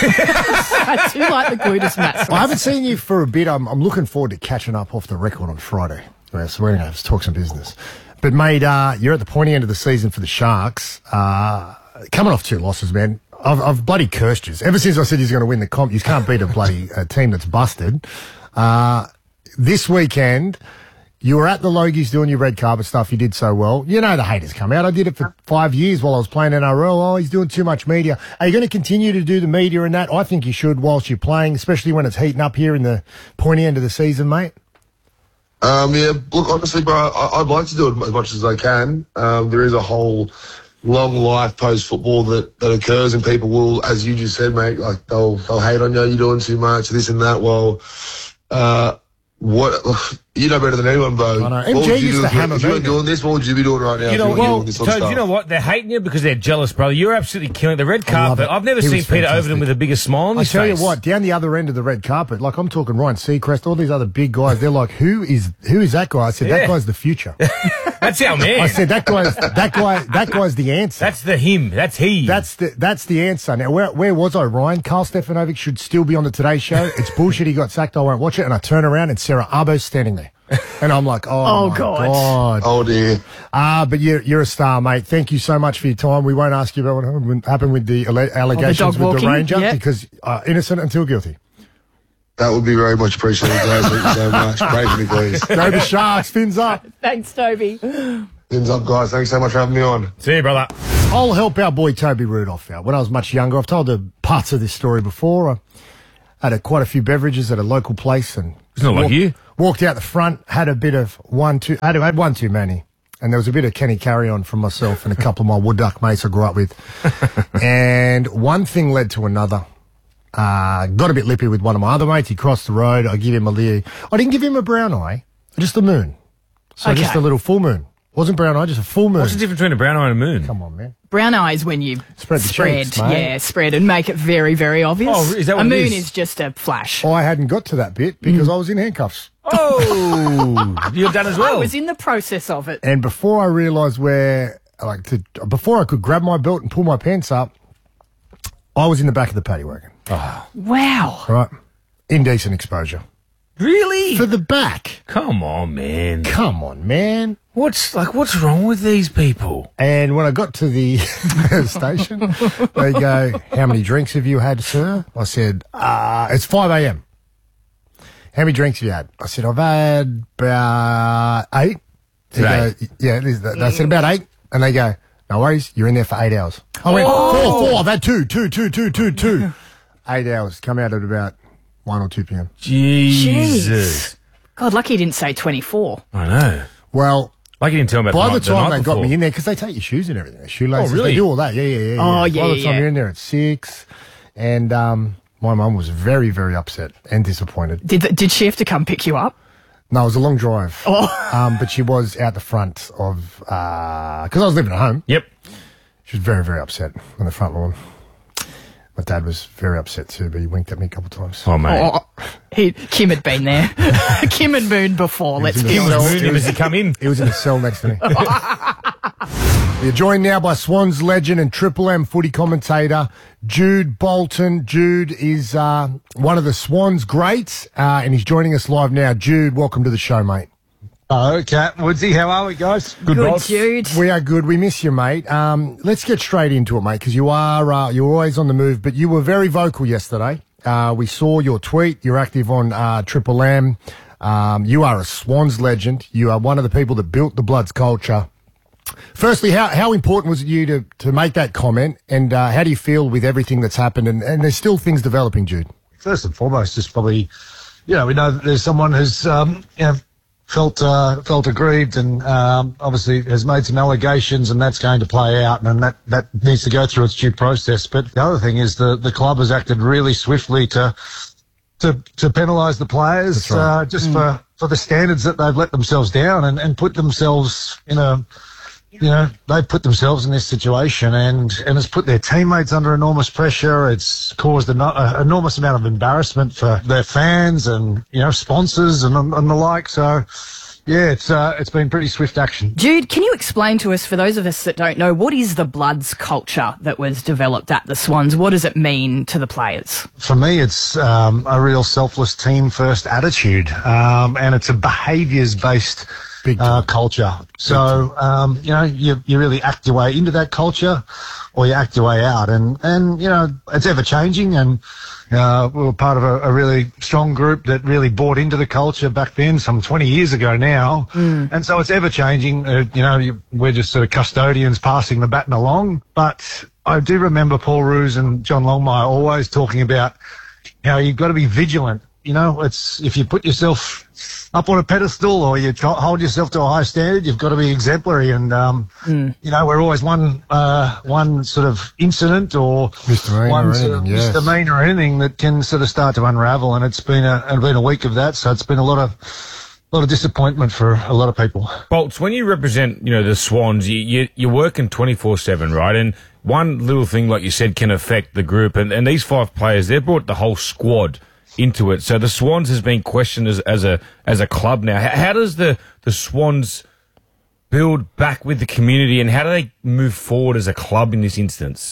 I do like the gluteus maximus. I haven't seen you for a bit. I'm, I'm looking forward to catching up off the record on Friday. Yeah, so we're going to have to talk some business. But, mate, uh, you're at the pointy end of the season for the Sharks. Uh, coming off two losses, man. I've, I've bloody cursed you. Ever since I said he's going to win the comp, you can't beat a bloody uh, team that's busted. Uh, this weekend, you were at the Logies doing your red carpet stuff. You did so well. You know the haters come out. I did it for five years while I was playing N R L. Oh, he's doing too much media. Are you going to continue to do the media and that? I think you should whilst you're playing, especially when it's heating up here in the pointy end of the season, mate. Um, yeah, look, honestly, bro, I, I'd like to do it as much as I can. Um, there is a whole long life post football that, that occurs, and people will, as you just said, mate, like they'll they'll hate on you. You're doing too much, this and that. Well, uh, what you know better than anyone, bro. I know. What M G would you used do to if you- hammer if you me, weren't man. doing this, what would you be doing right now? You if know, you weren't well, doing this sort of Tobes, you know stuff? what? They're hating you because they're jealous, brother. You're absolutely killing it. The red I love carpet. it. I've never He seen was Peter fantastic. Overton with the biggest smile on I his tell face. you what, down the other end of the red carpet, like I'm talking Ryan Seacrest, all these other big guys, they're like, who is who is that guy? I said, Yeah. that guy's the future. That's our man. I said, that guy's that guy that guy's the answer. That's the him. That's he. That's the that's the answer. Now, where where was I, Ryan? Carl Stefanovic should still be on the Today Show. It's bullshit. He got sacked. I won't watch it. And I turn around and Sarah Arbo's standing there. And I'm like, oh, Oh, my God. God. Oh, dear. Ah, but you're, you're a star, mate. Thank you so much for your time. We won't ask you about what happened with the alle- allegations dog with the walking, Ranger yeah. because uh, innocent until guilty. That would be very much appreciated, guys. Thank you so much. Pray for me, please. Go the Sharks. Fins up. Thanks, Toby. Fins up, guys. Thanks so much for having me on. See you, brother. I'll help our boy Toby Rudolph out. When I was much younger, I've told the parts of this story before. I had a, quite a few beverages at a local place and It's not like walked, you. walked out the front, had a bit of one, two, had, had one too many. And there was a bit of Kenny Carry-On from myself and a couple of my wood duck mates I grew up with. And one thing led to another. Uh, got a bit lippy with one of my other mates. He crossed the road. I give him a little, I didn't give him a brown eye, just a moon. So Okay. just a little full moon. Wasn't brown eye, just a full moon. What's the difference between a brown eye and a moon? Come on, man. Brown eyes when you Spread the spread, cheeks, mate. yeah, spread and make it very, very obvious. Oh, is that what a it moon is? is just a flash. I hadn't got to that bit because I was in handcuffs. Oh, you've done as I well. was in the process of it. And before I realised where, like, to, before I could grab my belt and pull my pants up, I was in the back of the paddy wagon. Wow. Right? Indecent exposure. Really? For the back. Come on, man. Come on, man. What's like? What's wrong with these people? And when I got to the station, they go, how many drinks have you had, sir? I said, uh, it's five a.m. How many drinks have you had? I said, I've had about eight. They Today? go, yeah, this- they said about eight. And they go, no worries, you're in there for eight hours. I went, Oh. four, four, I've had two, two, two, two, two, two. Eight hours. Come out at about one or two p.m. Jesus. Jeez. God, lucky he didn't say twenty-four. I know. Well, Like you didn't tell me about by the, the night, time the they night got before. me in there, because they take your shoes and everything, shoelaces, Oh, really? they do all that. Yeah, yeah, yeah. Oh, yeah. yeah, By the time yeah. you're in there at six, and um, my mum was very, very upset and disappointed. Did th- did she have to come pick you up? No, it was a long drive. Oh. Um, but she was out the front of, because I was living at home. Yep. She was very, very upset on the front lawn. My dad was very upset too, but he winked at me a couple of times. Oh, mate. Oh, he, Kim had been there. Kim and Moon before, let's in the be cell. honest. Moon him as he come in. He was in the cell next to me. You're joined now by Swans legend and Triple M footy commentator Jude Bolton. Jude is uh, one of the Swans greats, uh, and he's joining us live now. Jude, welcome to the show, mate. Oh, Cat Woodsy, how are we, guys? Good, Jude. We are good. We miss you, mate. Um, let's get straight into it, mate, because you are uh, you're always on the move. But you were very vocal yesterday. Uh, we saw your tweet. You're active on uh, Triple M. Um, you are a Swans legend. You are one of the people that built the Bloods culture. Firstly, how how important was it you to to make that comment, and uh, how do you feel with everything that's happened? And, and there's still things developing, Jude. First and foremost, just probably, you know, we know that there's someone who's, um, you know, felt uh, felt aggrieved and um, obviously has made some allegations, and that's going to play out, and that, that needs to go through its due process. But the other thing is the, the club has acted really swiftly to to to penalise the players. That's right. uh, just for, for the standards that they've let themselves down and, and put themselves in a, you know, they've put themselves in this situation, and, and it's put their teammates under enormous pressure. It's caused an enormous amount of embarrassment for their fans and, you know, sponsors and, and the like. So, yeah, it's uh, it's been pretty swift action. Jude, can you explain to us, for those of us that don't know, what is the Bloods culture that was developed at the Swans? What does it mean to the players? For me, it's um, a real selfless team-first attitude, um, and it's a behaviours-based uh, culture. So, um, you know, you, you really act your way into that culture or you act your way out. And, and you know, it's ever-changing, and uh, we were part of a, a really strong group that really bought into the culture back then, some twenty years ago now. Mm. And so it's ever-changing. Uh, you know, you, we're just sort of custodians passing the baton along. But I do remember Paul Roos and John Longmire always talking about how you've got to be vigilant. You know, it's if you put yourself up on a pedestal or you try, hold yourself to a high standard, you've got to be exemplary. And, um, mm. you know, we're always one uh, one sort of incident or Misdemeanor one or sort of anything, yes. misdemeanor or anything that can sort of start to unravel. And it's been a, it's been a week of that. So it's been a lot of a lot of disappointment for a lot of people. Bolts, when you represent, you know, the Swans, you, you, you're working twenty-four seven, right? And one little thing, like you said, can affect the group. And, and these five players, they've brought the whole squad into it. So the Swans has been questioned as, as a as a club now. How, how does the, the Swans build back with the community, and how do they move forward as a club in this instance?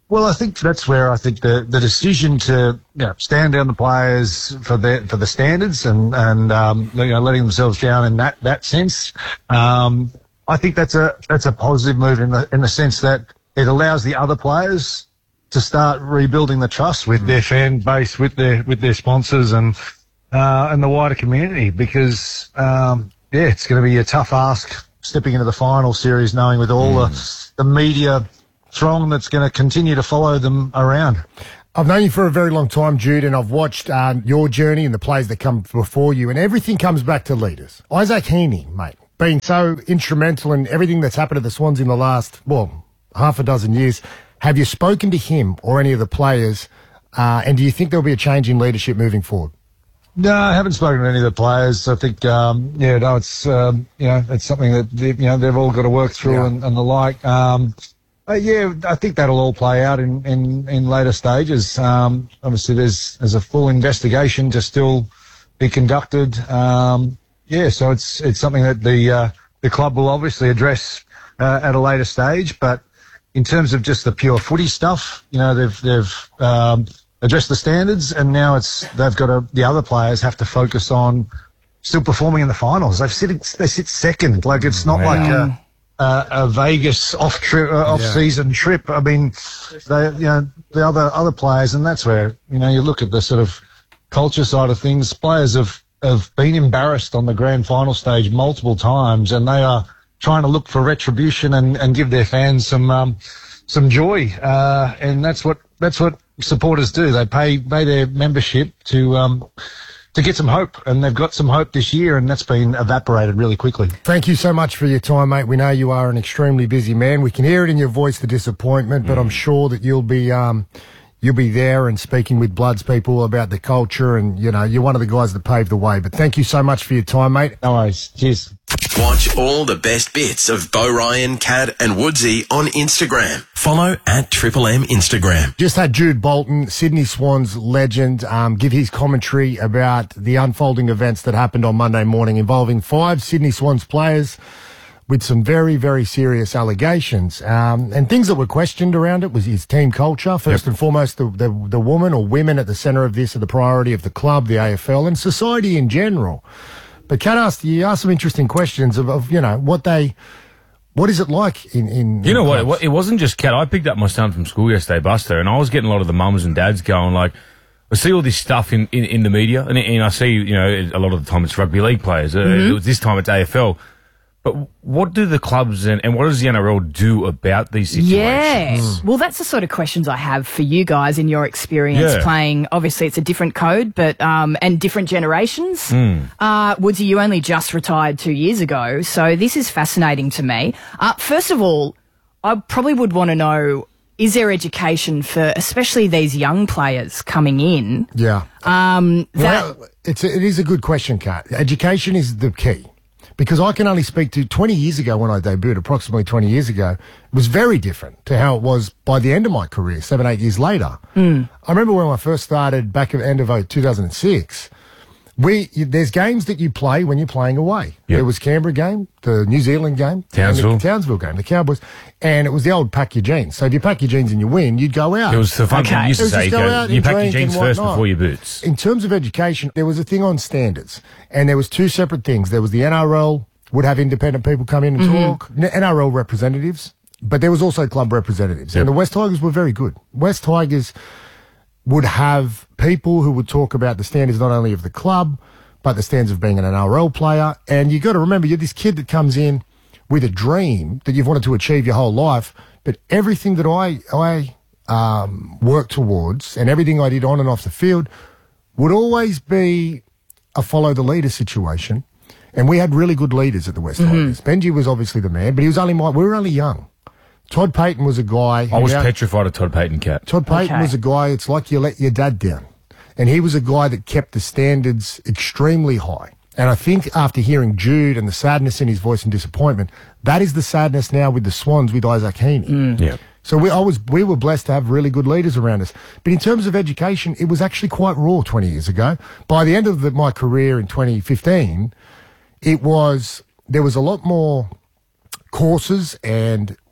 Well, I think that's where I think the, the decision to you know, stand down the players for the for the standards and and um, you know letting themselves down in that that sense. Um, I think that's a that's a positive move in the in the sense that it allows the other players to start rebuilding the trust with their fan base, with their with their sponsors and uh, and the wider community. Because um, yeah, it's going to be a tough ask stepping into the final series, knowing with all mm. the the media throng that's going to continue to follow them around. I've known you for a very long time, Jude, and I've watched um, your journey and the players that come before you, and everything comes back to leaders. Isaac Heaney, mate, being so instrumental in everything that's happened to the Swans in the last, well, half a dozen years. Have you spoken to him or any of the players, uh, and do you think there'll be a change in leadership moving forward? No, I haven't spoken to any of the players. I think, um, yeah, no, it's, um, you know, it's something that, they, you know, they've all got to work through yeah. and, and the like. Um, Uh, yeah, I think that'll all play out in, in, in later stages. Um, obviously, there's there's a full investigation to still be conducted. Um, yeah, so it's it's something that the uh, the club will obviously address uh, at a later stage. But in terms of just the pure footy stuff, you know, they've they've um, addressed the standards, and now it's they've got to the other players have to focus on still performing in the finals. They've sit they sit second, like it's not yeah. like a. Uh, a Vegas off trip, uh, off yeah. season trip. I mean, they, you know, the other other players, and that's where you know you look at the sort of culture side of things. Players have have been embarrassed on the grand final stage multiple times, and they are trying to look for retribution and, and give their fans some um, some joy. Uh, and that's what that's what supporters do. They pay pay their membership to. Um, to get some hope, and they've got some hope this year, and that's been evaporated really quickly. Thank you so much for your time, mate. We know you are an extremely busy man. We can hear it in your voice, the disappointment, but mm. I'm sure that you'll be um, you'll be there and speaking with Bloods people about the culture, and, you know, you're one of the guys that paved the way. But thank you so much for your time, mate. No worries. Cheers. Watch all the best bits of Bo Ryan, Cad and Woodsy on Instagram. Follow at Triple M Instagram. Just had Jude Bolton, Sydney Swans legend, um, give his commentary about the unfolding events that happened on Monday morning involving five Sydney Swans players with some very, very serious allegations. Um, and things that were questioned around it was his team culture. First yep. and foremost, the, the, the woman or women at the centre of this are the priority of the club, the A F L and society in general. But Kat asked, you asked some interesting questions of, of, you know, what they, what is it like in, in You know in what, it wasn't just Kat. I picked up my son from school yesterday, Buster, and I was getting a lot of the mums and dads going like, I see all this stuff in, in, in the media, and, and I see, you know, a lot of the time it's rugby league players. Mm-hmm. Uh, this time it's A F L. But what do the clubs and, and what does the N R L do about these situations? Yeah. Mm. Well, that's the sort of questions I have for you guys in your experience yeah. playing. Obviously, it's a different code, but um, and different generations. Mm. Uh, Woodsy, you only just retired two years ago, so this is fascinating to me. Uh, first of all, I probably would want to know, is there education for especially these young players coming in? Yeah. Um, that well, it's a, it is a good question, Kat. Education is the key. Because I can only speak to twenty years ago when I debuted, approximately twenty years ago, it was very different to how it was by the end of my career, seven, eight years later. Mm. I remember when I first started back at the end of two thousand six, we, there's games that you play when you're playing away. Yep. There was Canberra game, the New Zealand game, Townsville. and the Townsville game, the Cowboys, and it was the old pack your jeans. So if you pack your jeans and you win, you'd go out. It was the fun okay. thing you used to say, you, go, you pack your jeans first whatnot. before your boots. In terms of education, there was a thing on standards, and there was two separate things. There was the N R L would have independent people come in and mm-hmm. talk, N R L representatives, but there was also club representatives. Yep. And the West Tigers were very good. West Tigers would have people who would talk about the standards not only of the club, but the standards of being an N R L player. And you got to remember, you're this kid that comes in with a dream that you've wanted to achieve your whole life, but everything that I, I um, worked towards and everything I did on and off the field would always be a follow the leader situation. And we had really good leaders at the West mm-hmm. Tigers. Benji was obviously the man, but he was only my, we were only young. Todd Payton was a guy. I was out, petrified of Todd Payton, Cat. Todd Payton okay. was a guy, it's like you let your dad down. And he was a guy that kept the standards extremely high. And I think after hearing Jude and the sadness in his voice and disappointment, that is the sadness now with the Swans with Isaac Heaney. Mm. Yeah. So we, I was, we were blessed to have really good leaders around us. But in terms of education, it was actually quite raw twenty years ago. By the end of the, my career in twenty fifteen, it was, there was a lot more courses and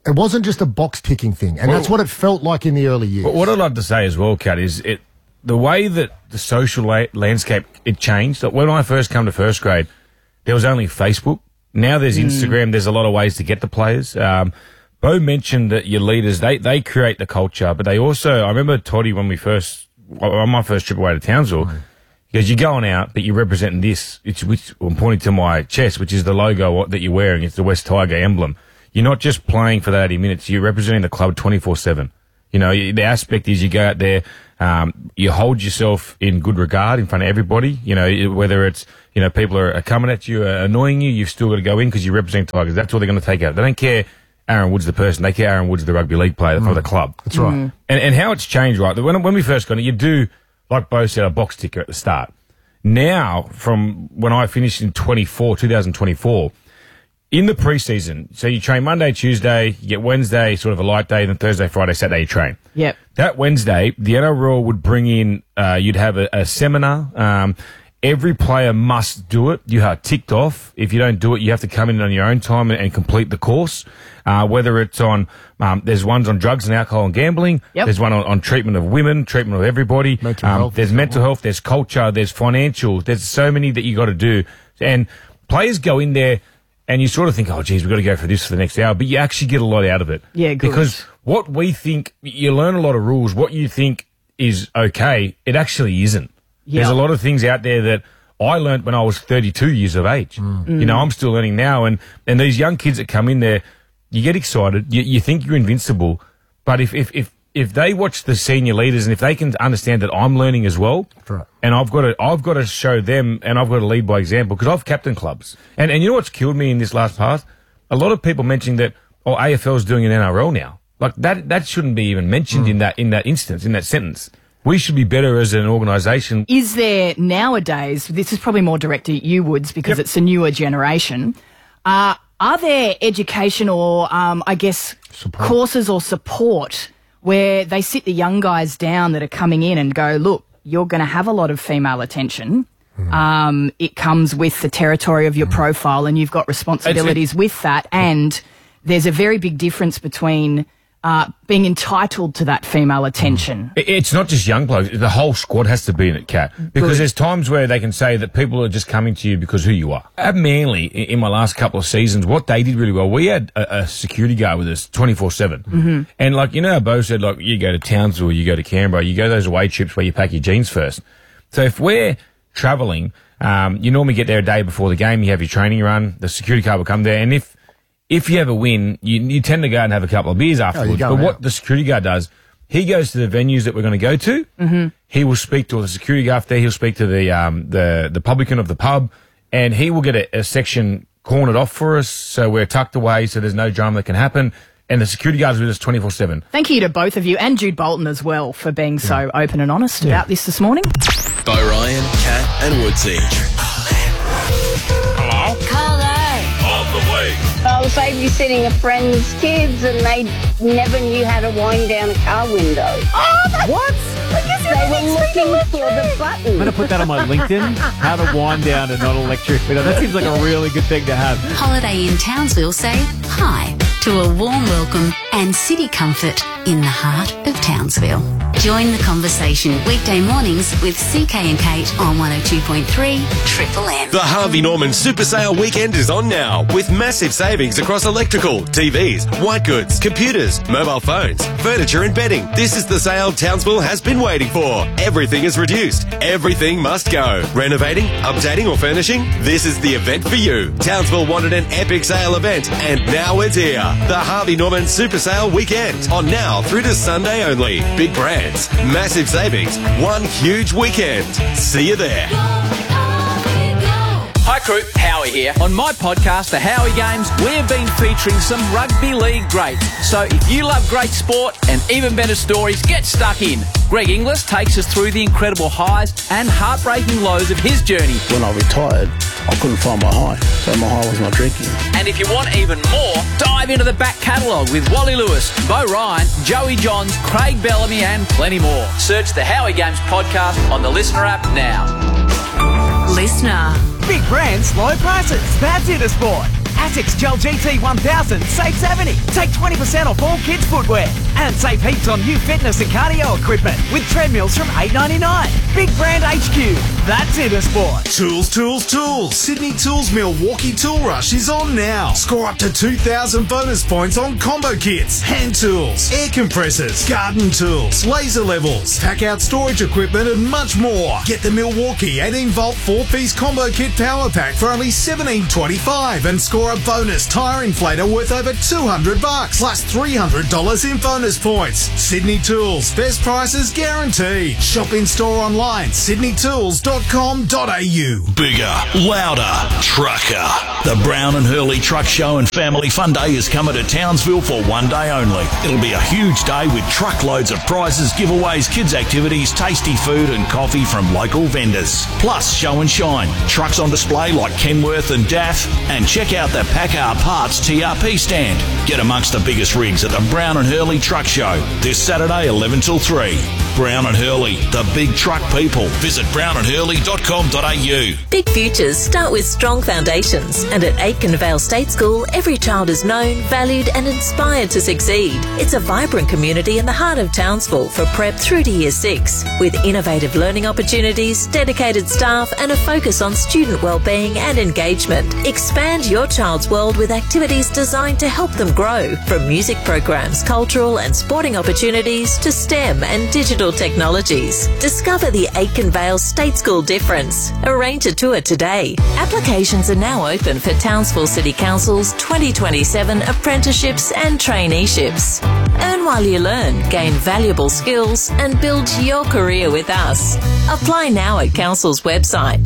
It wasn't just a box ticking thing, and Well- that's what it felt like in the early years. But what I'd like to say as well, Kat, is it the way that the social la- landscape it changed. Like when I first come to first grade, there was only Facebook. Now there's Mm. Instagram. There's a lot of ways to get the players. Um, Bo mentioned that your leaders they they create the culture, but they also. I remember Toddy when we first on my first trip away to Townsville. Because you're going out, but you're representing this. It's which I'm pointing to my chest, which is the logo that you're wearing. It's the West Tiger emblem. You're not just playing for that eighty minutes. You're representing the club twenty-four seven. You know, the aspect is you go out there, um, you hold yourself in good regard in front of everybody. You know, whether it's, you know, people are, are coming at you, are annoying you, you've still got to go in because you represent Tigers. That's what they're going to take out. They don't care Aaron Wood's the person. They care Aaron Wood's the rugby league player for the club. That's right. Mm. And, and how it's changed, right? When, when we first got it, you do, like Bo said, a box ticker at the start. Now, from when I finished in twenty-four, twenty twenty-four, in the preseason, so you train Monday, Tuesday, you get Wednesday, sort of a light day, then Thursday, Friday, Saturday you train. Yep. That Wednesday, the N R L would bring in, uh, you'd have a, a seminar. Um, every player must do it. You are ticked off. If you don't do it, you have to come in on your own time and, and complete the course. Uh, whether it's on, um, there's ones on drugs and alcohol and gambling. Yep. There's one on, on treatment of women, treatment of everybody. Mental um, health. There's mental health, there's culture, there's financial. There's so many that you got to do. And players go in there and you sort of think, oh, geez, we've got to go for this for the next hour. But you actually get a lot out of it. Yeah, good. Because what we think, you learn a lot of rules. What you think is okay, it actually isn't. Yeah. There's a lot of things out there that I learned when I was thirty-two years of age. You know, I'm still learning now. And, and these young kids that come in there, you get excited. You, you think you're invincible. But if, if, if, if they watch the senior leaders and if they can understand that I'm learning as well, right. and I've got to, I've got to show them and I've got to lead by example because I've captained clubs. And, and you know what's killed me in this last part? A lot of people mentioning that, oh, A F L's doing an N R L now. Like that, that shouldn't be even mentioned in that, in that instance, in that sentence. We should be better as an organisation. Is there nowadays, this is probably more direct to you, Woods, because it's a newer generation, uh, are there education or, um, I guess, Support. courses or support where they sit the young guys down that are coming in and go, look, you're going to have a lot of female attention. Mm. Um, it comes with the territory of your mm. profile and you've got responsibilities It's, it, with that. And there's a very big difference between uh, being entitled to that female attention. It, it's not just young blokes. The whole squad has to be in it, Kat. Because Good. there's times where they can say that people are just coming to you because who you are. At Manly, in, in my last couple of seasons, what they did really well, we had a, a security guard with us twenty-four seven. Mm-hmm. And like, you know how Bo said, like, you go to Townsville, you go to Canberra, you go to those away trips where you pack your jeans first. So if we're travelling, um, you normally get there a day before the game, you have your training run, the security guard will come there, and if If you have a win, you, you tend to go out and have a couple of beers afterwards. go but out. what the security guard does, he goes to the venues that we're going to go to. Mm-hmm. He will speak to the security guard there. He'll speak to the um, the the publican of the pub, and he will get a, a section cornered off for us, so we're tucked away, so there's no drama that can happen. And the security guard's with us twenty-four seven. Thank you to both of you and Jude Bolton as well for being so open and honest about this this morning. Bo Ryan, Kat and Woodsy. Hello? Carlo. On the way. I was babysitting a friend's kids and they never knew how to wind down a car window. Oh, that's what? They were looking for the button. I'm going to put that on my LinkedIn, how to wind down a non-electric window. That seems like a really good thing to have. Holiday in Townsville say hi to a warm welcome and city comfort in the heart of Townsville. Join the conversation weekday mornings with C K and Kate on one oh two point three Triple M. The Harvey Norman Super Sale weekend is on now with massive savings across electrical, T Vs, white goods, computers, mobile phones, furniture and bedding. This is the sale Townsville has been waiting for. Everything is reduced. Everything must go. Renovating, updating or furnishing? This is the event for you. Townsville wanted an epic sale event and now it's here. The Harvey Norman Super Sale weekend on now through to Sunday only. Big brands, massive savings, one huge weekend. See you there. Hi crew, Howie here. On my podcast, The Howie Games, we have been featuring some rugby league greats. So if you love great sport and even better stories, get stuck in. Greg Inglis takes us through the incredible highs and heartbreaking lows of his journey. When I retired, I couldn't find my high, so my high was my drinking. And if you want even more, dive into the back catalogue with Wally Lewis, Bo Ryan, Joey Johns, Craig Bellamy and plenty more. Search the Howie Games podcast on the Listener app now. Listener. Big brands, low prices. That's it, a sport. Asics Gel G T one thousand save seventy. Take twenty percent off all kids' footwear. And save heaps on new fitness and cardio equipment with treadmills from eight ninety-nine. Big Brand H Q. That's Intersport. Tools, tools, tools. Sydney Tools Milwaukee Tool Rush is on now. Score up to two thousand bonus points on combo kits, hand tools, air compressors, garden tools, laser levels, pack out storage equipment and much more. Get the Milwaukee eighteen volt four piece combo kit power pack for only seventeen twenty-five and score a bonus tyre inflator worth over two hundred bucks plus three hundred dollars in bonus points. Sydney Tools, best prices guaranteed. Shop in store online, sydney tools dot com dot a u. Bigger, louder, trucker. The Brown and Hurley Truck Show and Family Fun Day is coming to Townsville for one day only. It'll be a huge day with truckloads of prizes, giveaways, kids' activities, tasty food and coffee from local vendors. Plus, show and shine, trucks on display like Kenworth and D A F, and check out the Packard Parts T R P stand. Get amongst the biggest rigs at the Brown and Hurley Truck Show this Saturday eleven till three. Brown and Hurley, the big truck people. Visit brown and hurley dot com dot a u. Big futures start with strong foundations, and at Aitken Vale State School, every child is known, valued and inspired to succeed. It's a vibrant community in the heart of Townsville for prep through to year six, with innovative learning opportunities, dedicated staff and a focus on student wellbeing and engagement. Expand your child's world with activities designed to help them grow, from music programs, cultural and sporting opportunities to STEM and digital technologies. Discover the Aitken Vale State School difference. Arrange a tour today. Applications are now open for Townsville City Council's twenty twenty-seven apprenticeships and traineeships. Earn while you learn, gain valuable skills and build your career with us. Apply now at Council's website.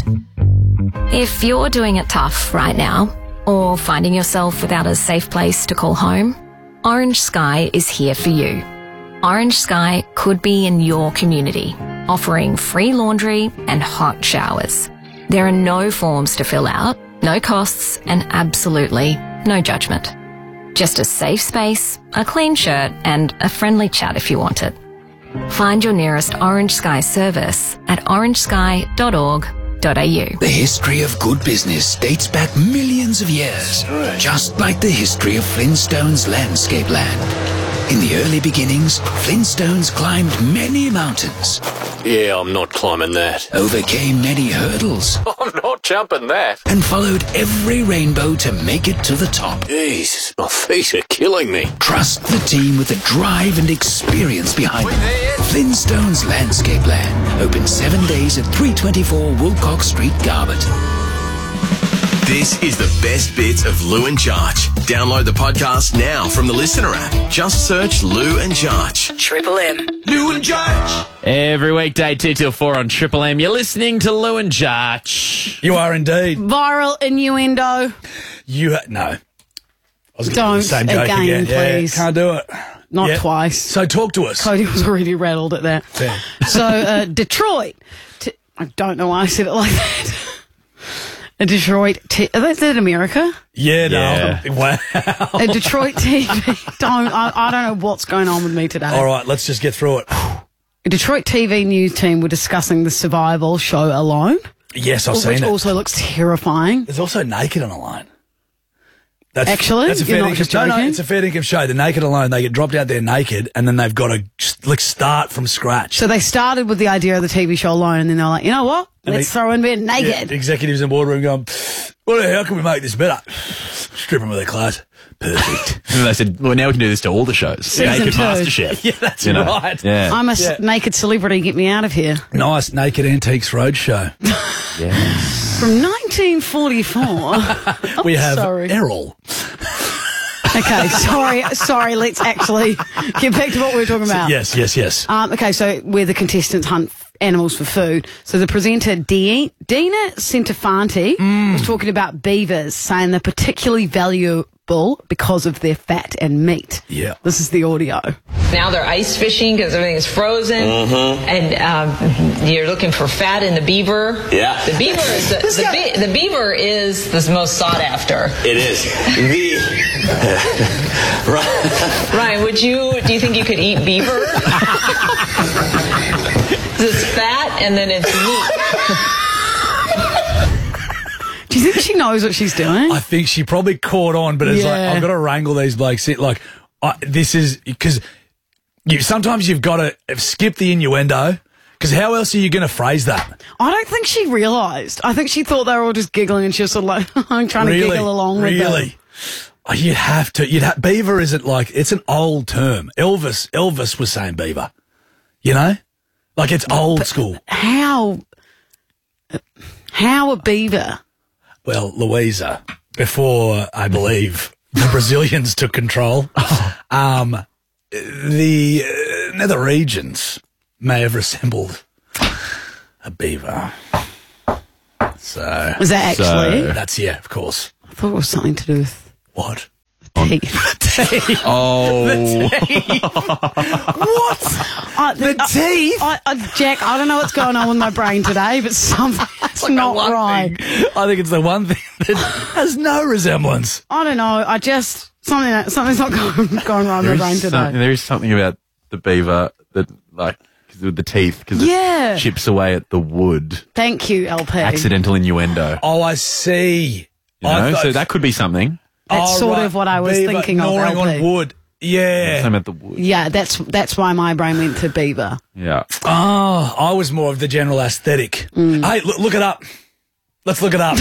If you're doing it tough right now, or finding yourself without a safe place to call home, Orange Sky is here for you. Orange Sky could be in your community, offering free laundry and hot showers. There are no forms to fill out, no costs, and absolutely no judgment. Just a safe space, a clean shirt, and a friendly chat if you want it. Find your nearest Orange Sky service at orange sky dot org dot a u. The history of good business dates back millions of years, just like the history of Flintstone's landscape land. In the early beginnings, Flintstones climbed many mountains. Yeah, I'm not climbing that. Overcame many hurdles. I'm not jumping that. And followed every rainbow to make it to the top. Jesus, my feet are killing me. Trust the team with the drive and experience behind them. Flintstones Landscape Land. Open seven days at three twenty-four Wilcox Street, Garbutt. This is the best bits of Lou and Jarch. Download the podcast now from the Listener app. Just search Lou and Jarch. Triple M. Lou and Jarch. Every weekday, two till four on Triple M. You're listening to Lou and Jarch. You are indeed. Viral innuendo. You ha- no. I was gonna Don't do the same joke again, again. please. Yeah, can't do it. Not Yeah. twice. So talk to us. Cody was already rattled at that. Fair. So, uh, Detroit. T- I don't know why I said it like that. A Detroit, t- is that- is that America? Yeah, no. Yeah. Wow. A Detroit T V. Don't, I, I don't know what's going on with me today. All right, let's just get through it. A Detroit T V news team were discussing the survival show Alone. Yes, I've which seen it. also looks terrifying. There's also Naked on Alone. That's, Actually? that's a You're fair not income, just no, no, joking? it's a fair income show. The Naked Alone, they get dropped out there naked, and then they've got to just, like start from scratch. So they started with the idea of the T V show Alone, and then they're like, you know what? And Let's they- throw in bed naked. Yeah, executives in the boardroom going, well, how can we make this better? Strip them of their clothes. Perfect. And they said, well, now we can do this to all the shows. Season Naked two. MasterChef. Yeah, that's You know? right. Yeah. I'm a s- Yeah. naked celebrity. Get me out of here. Nice Naked Antiques Roadshow. Yes. From nineteen forty-four. we have sorry. Errol. Okay, sorry, sorry. Let's actually get back to what we were talking about. Yes, yes, yes. Um, okay, so where the contestants hunt f- animals for food. So the presenter, De- Dina Centofanti, Mm. was talking about beavers, saying they're particularly valuable because of their fat and meat. Yeah. This is the audio. Now they're ice fishing because everything's frozen, Mm-hmm. and um, you're looking for fat in the beaver. Yeah. The beaver is the, the, be- the beaver is the most sought after. It is. The... right. Ryan, would you? Do you think you could eat beaver? It's fat and then it's meat. Do Do you think she knows what she's doing? I think she probably caught on, but it's Yeah. like, I've got to wrangle these blokes. in. Like, I, this is, because you, sometimes you've got to skip the innuendo, because how else are you going to phrase that? I don't think she realised. I think she thought they were all just giggling and she was sort of like, I'm trying really? to giggle along with them. Really? Oh, you'd have to. You'd have, beaver isn't like, it's an old term. Elvis, Elvis was saying beaver. You know? Like, it's old But school. How, how a beaver? Well, Louisa, before, I believe, the Brazilians took control, um, the uh, nether regions may have resembled a beaver. So... Was that actually? So, that's, yeah, of course. I thought it was something to do with What? teeth. teeth. Oh. The teeth. What? Uh, the, The teeth? I, I, Jack, I don't know what's going on with my brain today, but something's Like the not one right. thing- I think it's the one thing that has no resemblance. I don't know. I just something something's not going, going right in There my brain is, today. some, there is something about the beaver that, like, 'cause with the teeth, because Yeah. it chips away at the wood. Thank you, L P. Accidental innuendo. Oh, I see. You I know, thought- so that could be something. That's Oh, sort right. of what I was Beaver thinking of. gnawing L P. on wood. Yeah. Same at the wood. Yeah, that's that's why my brain went to beaver. Yeah. Oh, I was more of the general aesthetic. Mm. Hey, look, look it up. Let's look it up.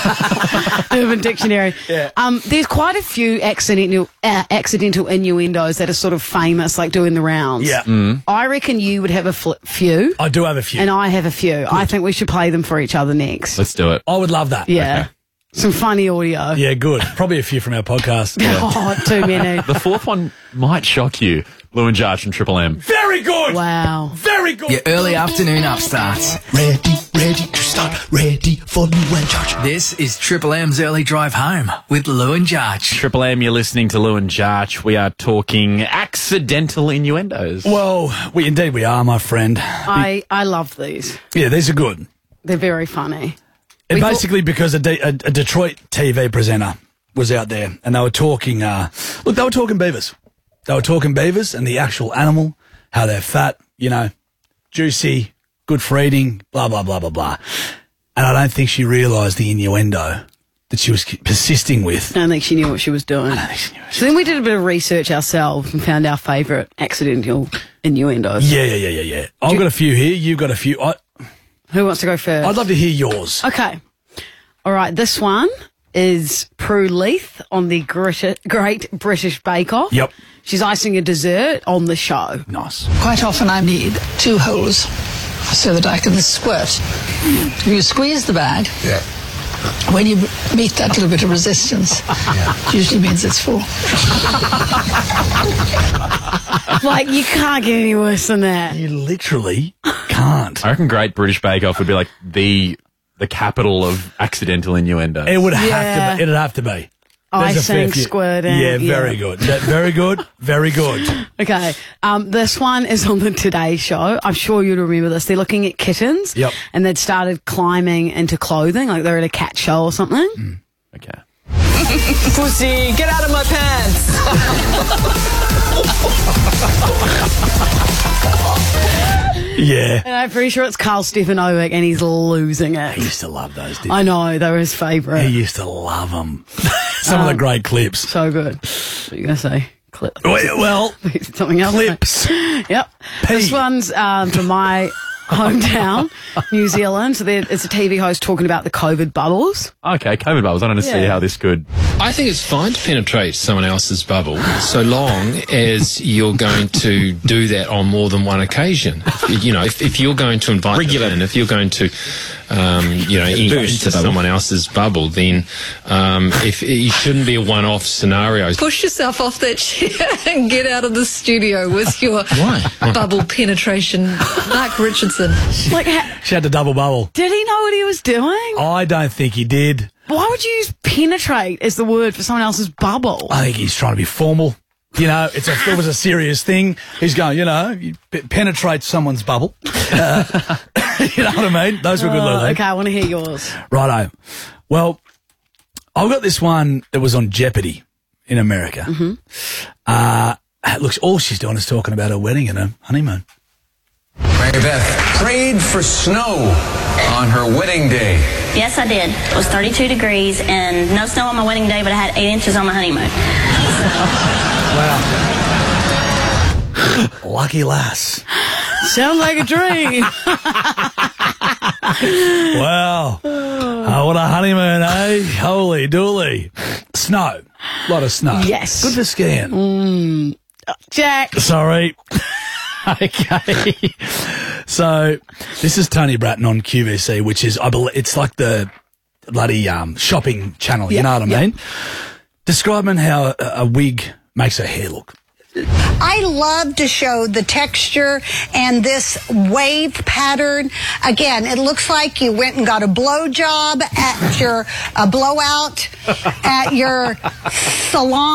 Urban Dictionary. Yeah. Um, there's quite a few accidental uh, accidental innuendos that are sort of famous, like doing the rounds. Yeah. Mm. I reckon you would have a fl- few, I do have a few. and I have a few. I think we should play them for each other next. Let's do it. I would love that. Yeah. Some funny audio. Yeah, good. Probably a few from our podcast. Oh, too many. The fourth one might shock you. Lou and Jarch from Triple M. Very good. Wow. Very good. Your early afternoon upstarts. Ready, ready to start, ready for Lou and Jarch. This is Triple M's Early Drive Home with Lou and Jarch. Triple M, you're listening to Lou and Jarch. We are talking accidental innuendos. Well, we indeed we are, my friend. I, I love these. Yeah, these are good. They're very funny. And We thought- basically because a, De- a, a Detroit T V presenter was out there and they were talking, uh, look, they were talking beavers. They were talking beavers and the actual animal, how they're fat, you know, juicy, good for eating, blah, blah, blah, blah, blah. And I don't think she realised the innuendo that she was persisting with. I don't think she knew what she was doing. So then we did a bit of research ourselves and found our favourite accidental innuendos. Yeah, yeah, yeah, yeah, yeah. I've got a few here. You've got a few. I, Who wants to go first? I'd love to hear yours. Okay. All right, this one is Prue Leith on the Grit- Great British Bake Off. Yep. She's icing a dessert on the show. Nice. Quite often I need two holes so that I can squirt. You squeeze the bag. Yeah. When you meet that little bit of resistance, it usually means it's full. Like, you can't get any worse than that. You literally can't. I reckon Great British Bake Off would be like the the capital of accidental innuendo. It would have Yeah. to be. It'd have to be. There's a fair Icing, few- squirting. Yeah, very good. That- very good. Very good. Okay, um, this one is on the Today Show. I'm sure you'd remember this. They're looking at kittens. Yep. And they'd started climbing into clothing, like they're at a cat show or something. Okay. Pussy, get out of my pants! Yeah. And I'm pretty sure it's Carl Stefanovic, and he's losing it. He used to love those, didn't I know, they were his favourite. he? He used to love them. Some of the Um, great clips. So good. What are you going to say? Clip. Well, well, Something else? clips. Yep. This one's um, from my hometown, New Zealand. So there- it's a T V host talking about the COVID bubbles. Okay, COVID bubbles. I want to see Yeah. how this could. I think it's fine to penetrate someone else's bubble so long as you're going to do that on more than one occasion. If, you know, if, if you're going to invite Regular. them in, if you're going to, um, you know, enter Burst into the bubble. someone else's bubble, then um, if it shouldn't be a one-off scenario. Push yourself off that chair and get out of the studio with your Why? bubble penetration. Mark Richardson. Like, ha- She had the double bubble. did he know what he was doing? I don't think he did. Why would you use penetrate as the word for someone else's bubble? I think he's trying to be formal. You know, it's a, it was a serious thing. He's going, you know, you pe- penetrate someone's bubble. Uh, you know what I mean? Those were good, Oh, Lulu. okay, I want to hear yours. Righto. Well, I've got this one that was on Jeopardy in America. Mm-hmm. Uh, it looks, all she's doing is talking about her wedding and her honeymoon. Mary Beth prayed for snow on her wedding day. Yes, I did. It was thirty-two degrees and no snow on my wedding day, but I had eight inches on my honeymoon. Wow. Lucky lass. Sounds like a dream. Wow. Oh, what a honeymoon, eh? Holy dooly. Snow. A lot of snow. Yes. Good for skiing. Mm. Jack. Sorry. Okay. So, this is Tony Bratton on Q V C, which is, I believe, it's like the bloody um, shopping channel, you Yep, know what I yep. mean? Describing how a, a wig makes her hair look. I love to show the texture and this wave pattern. Again, it looks like you went and got a blow job at your, a blowout at your salon.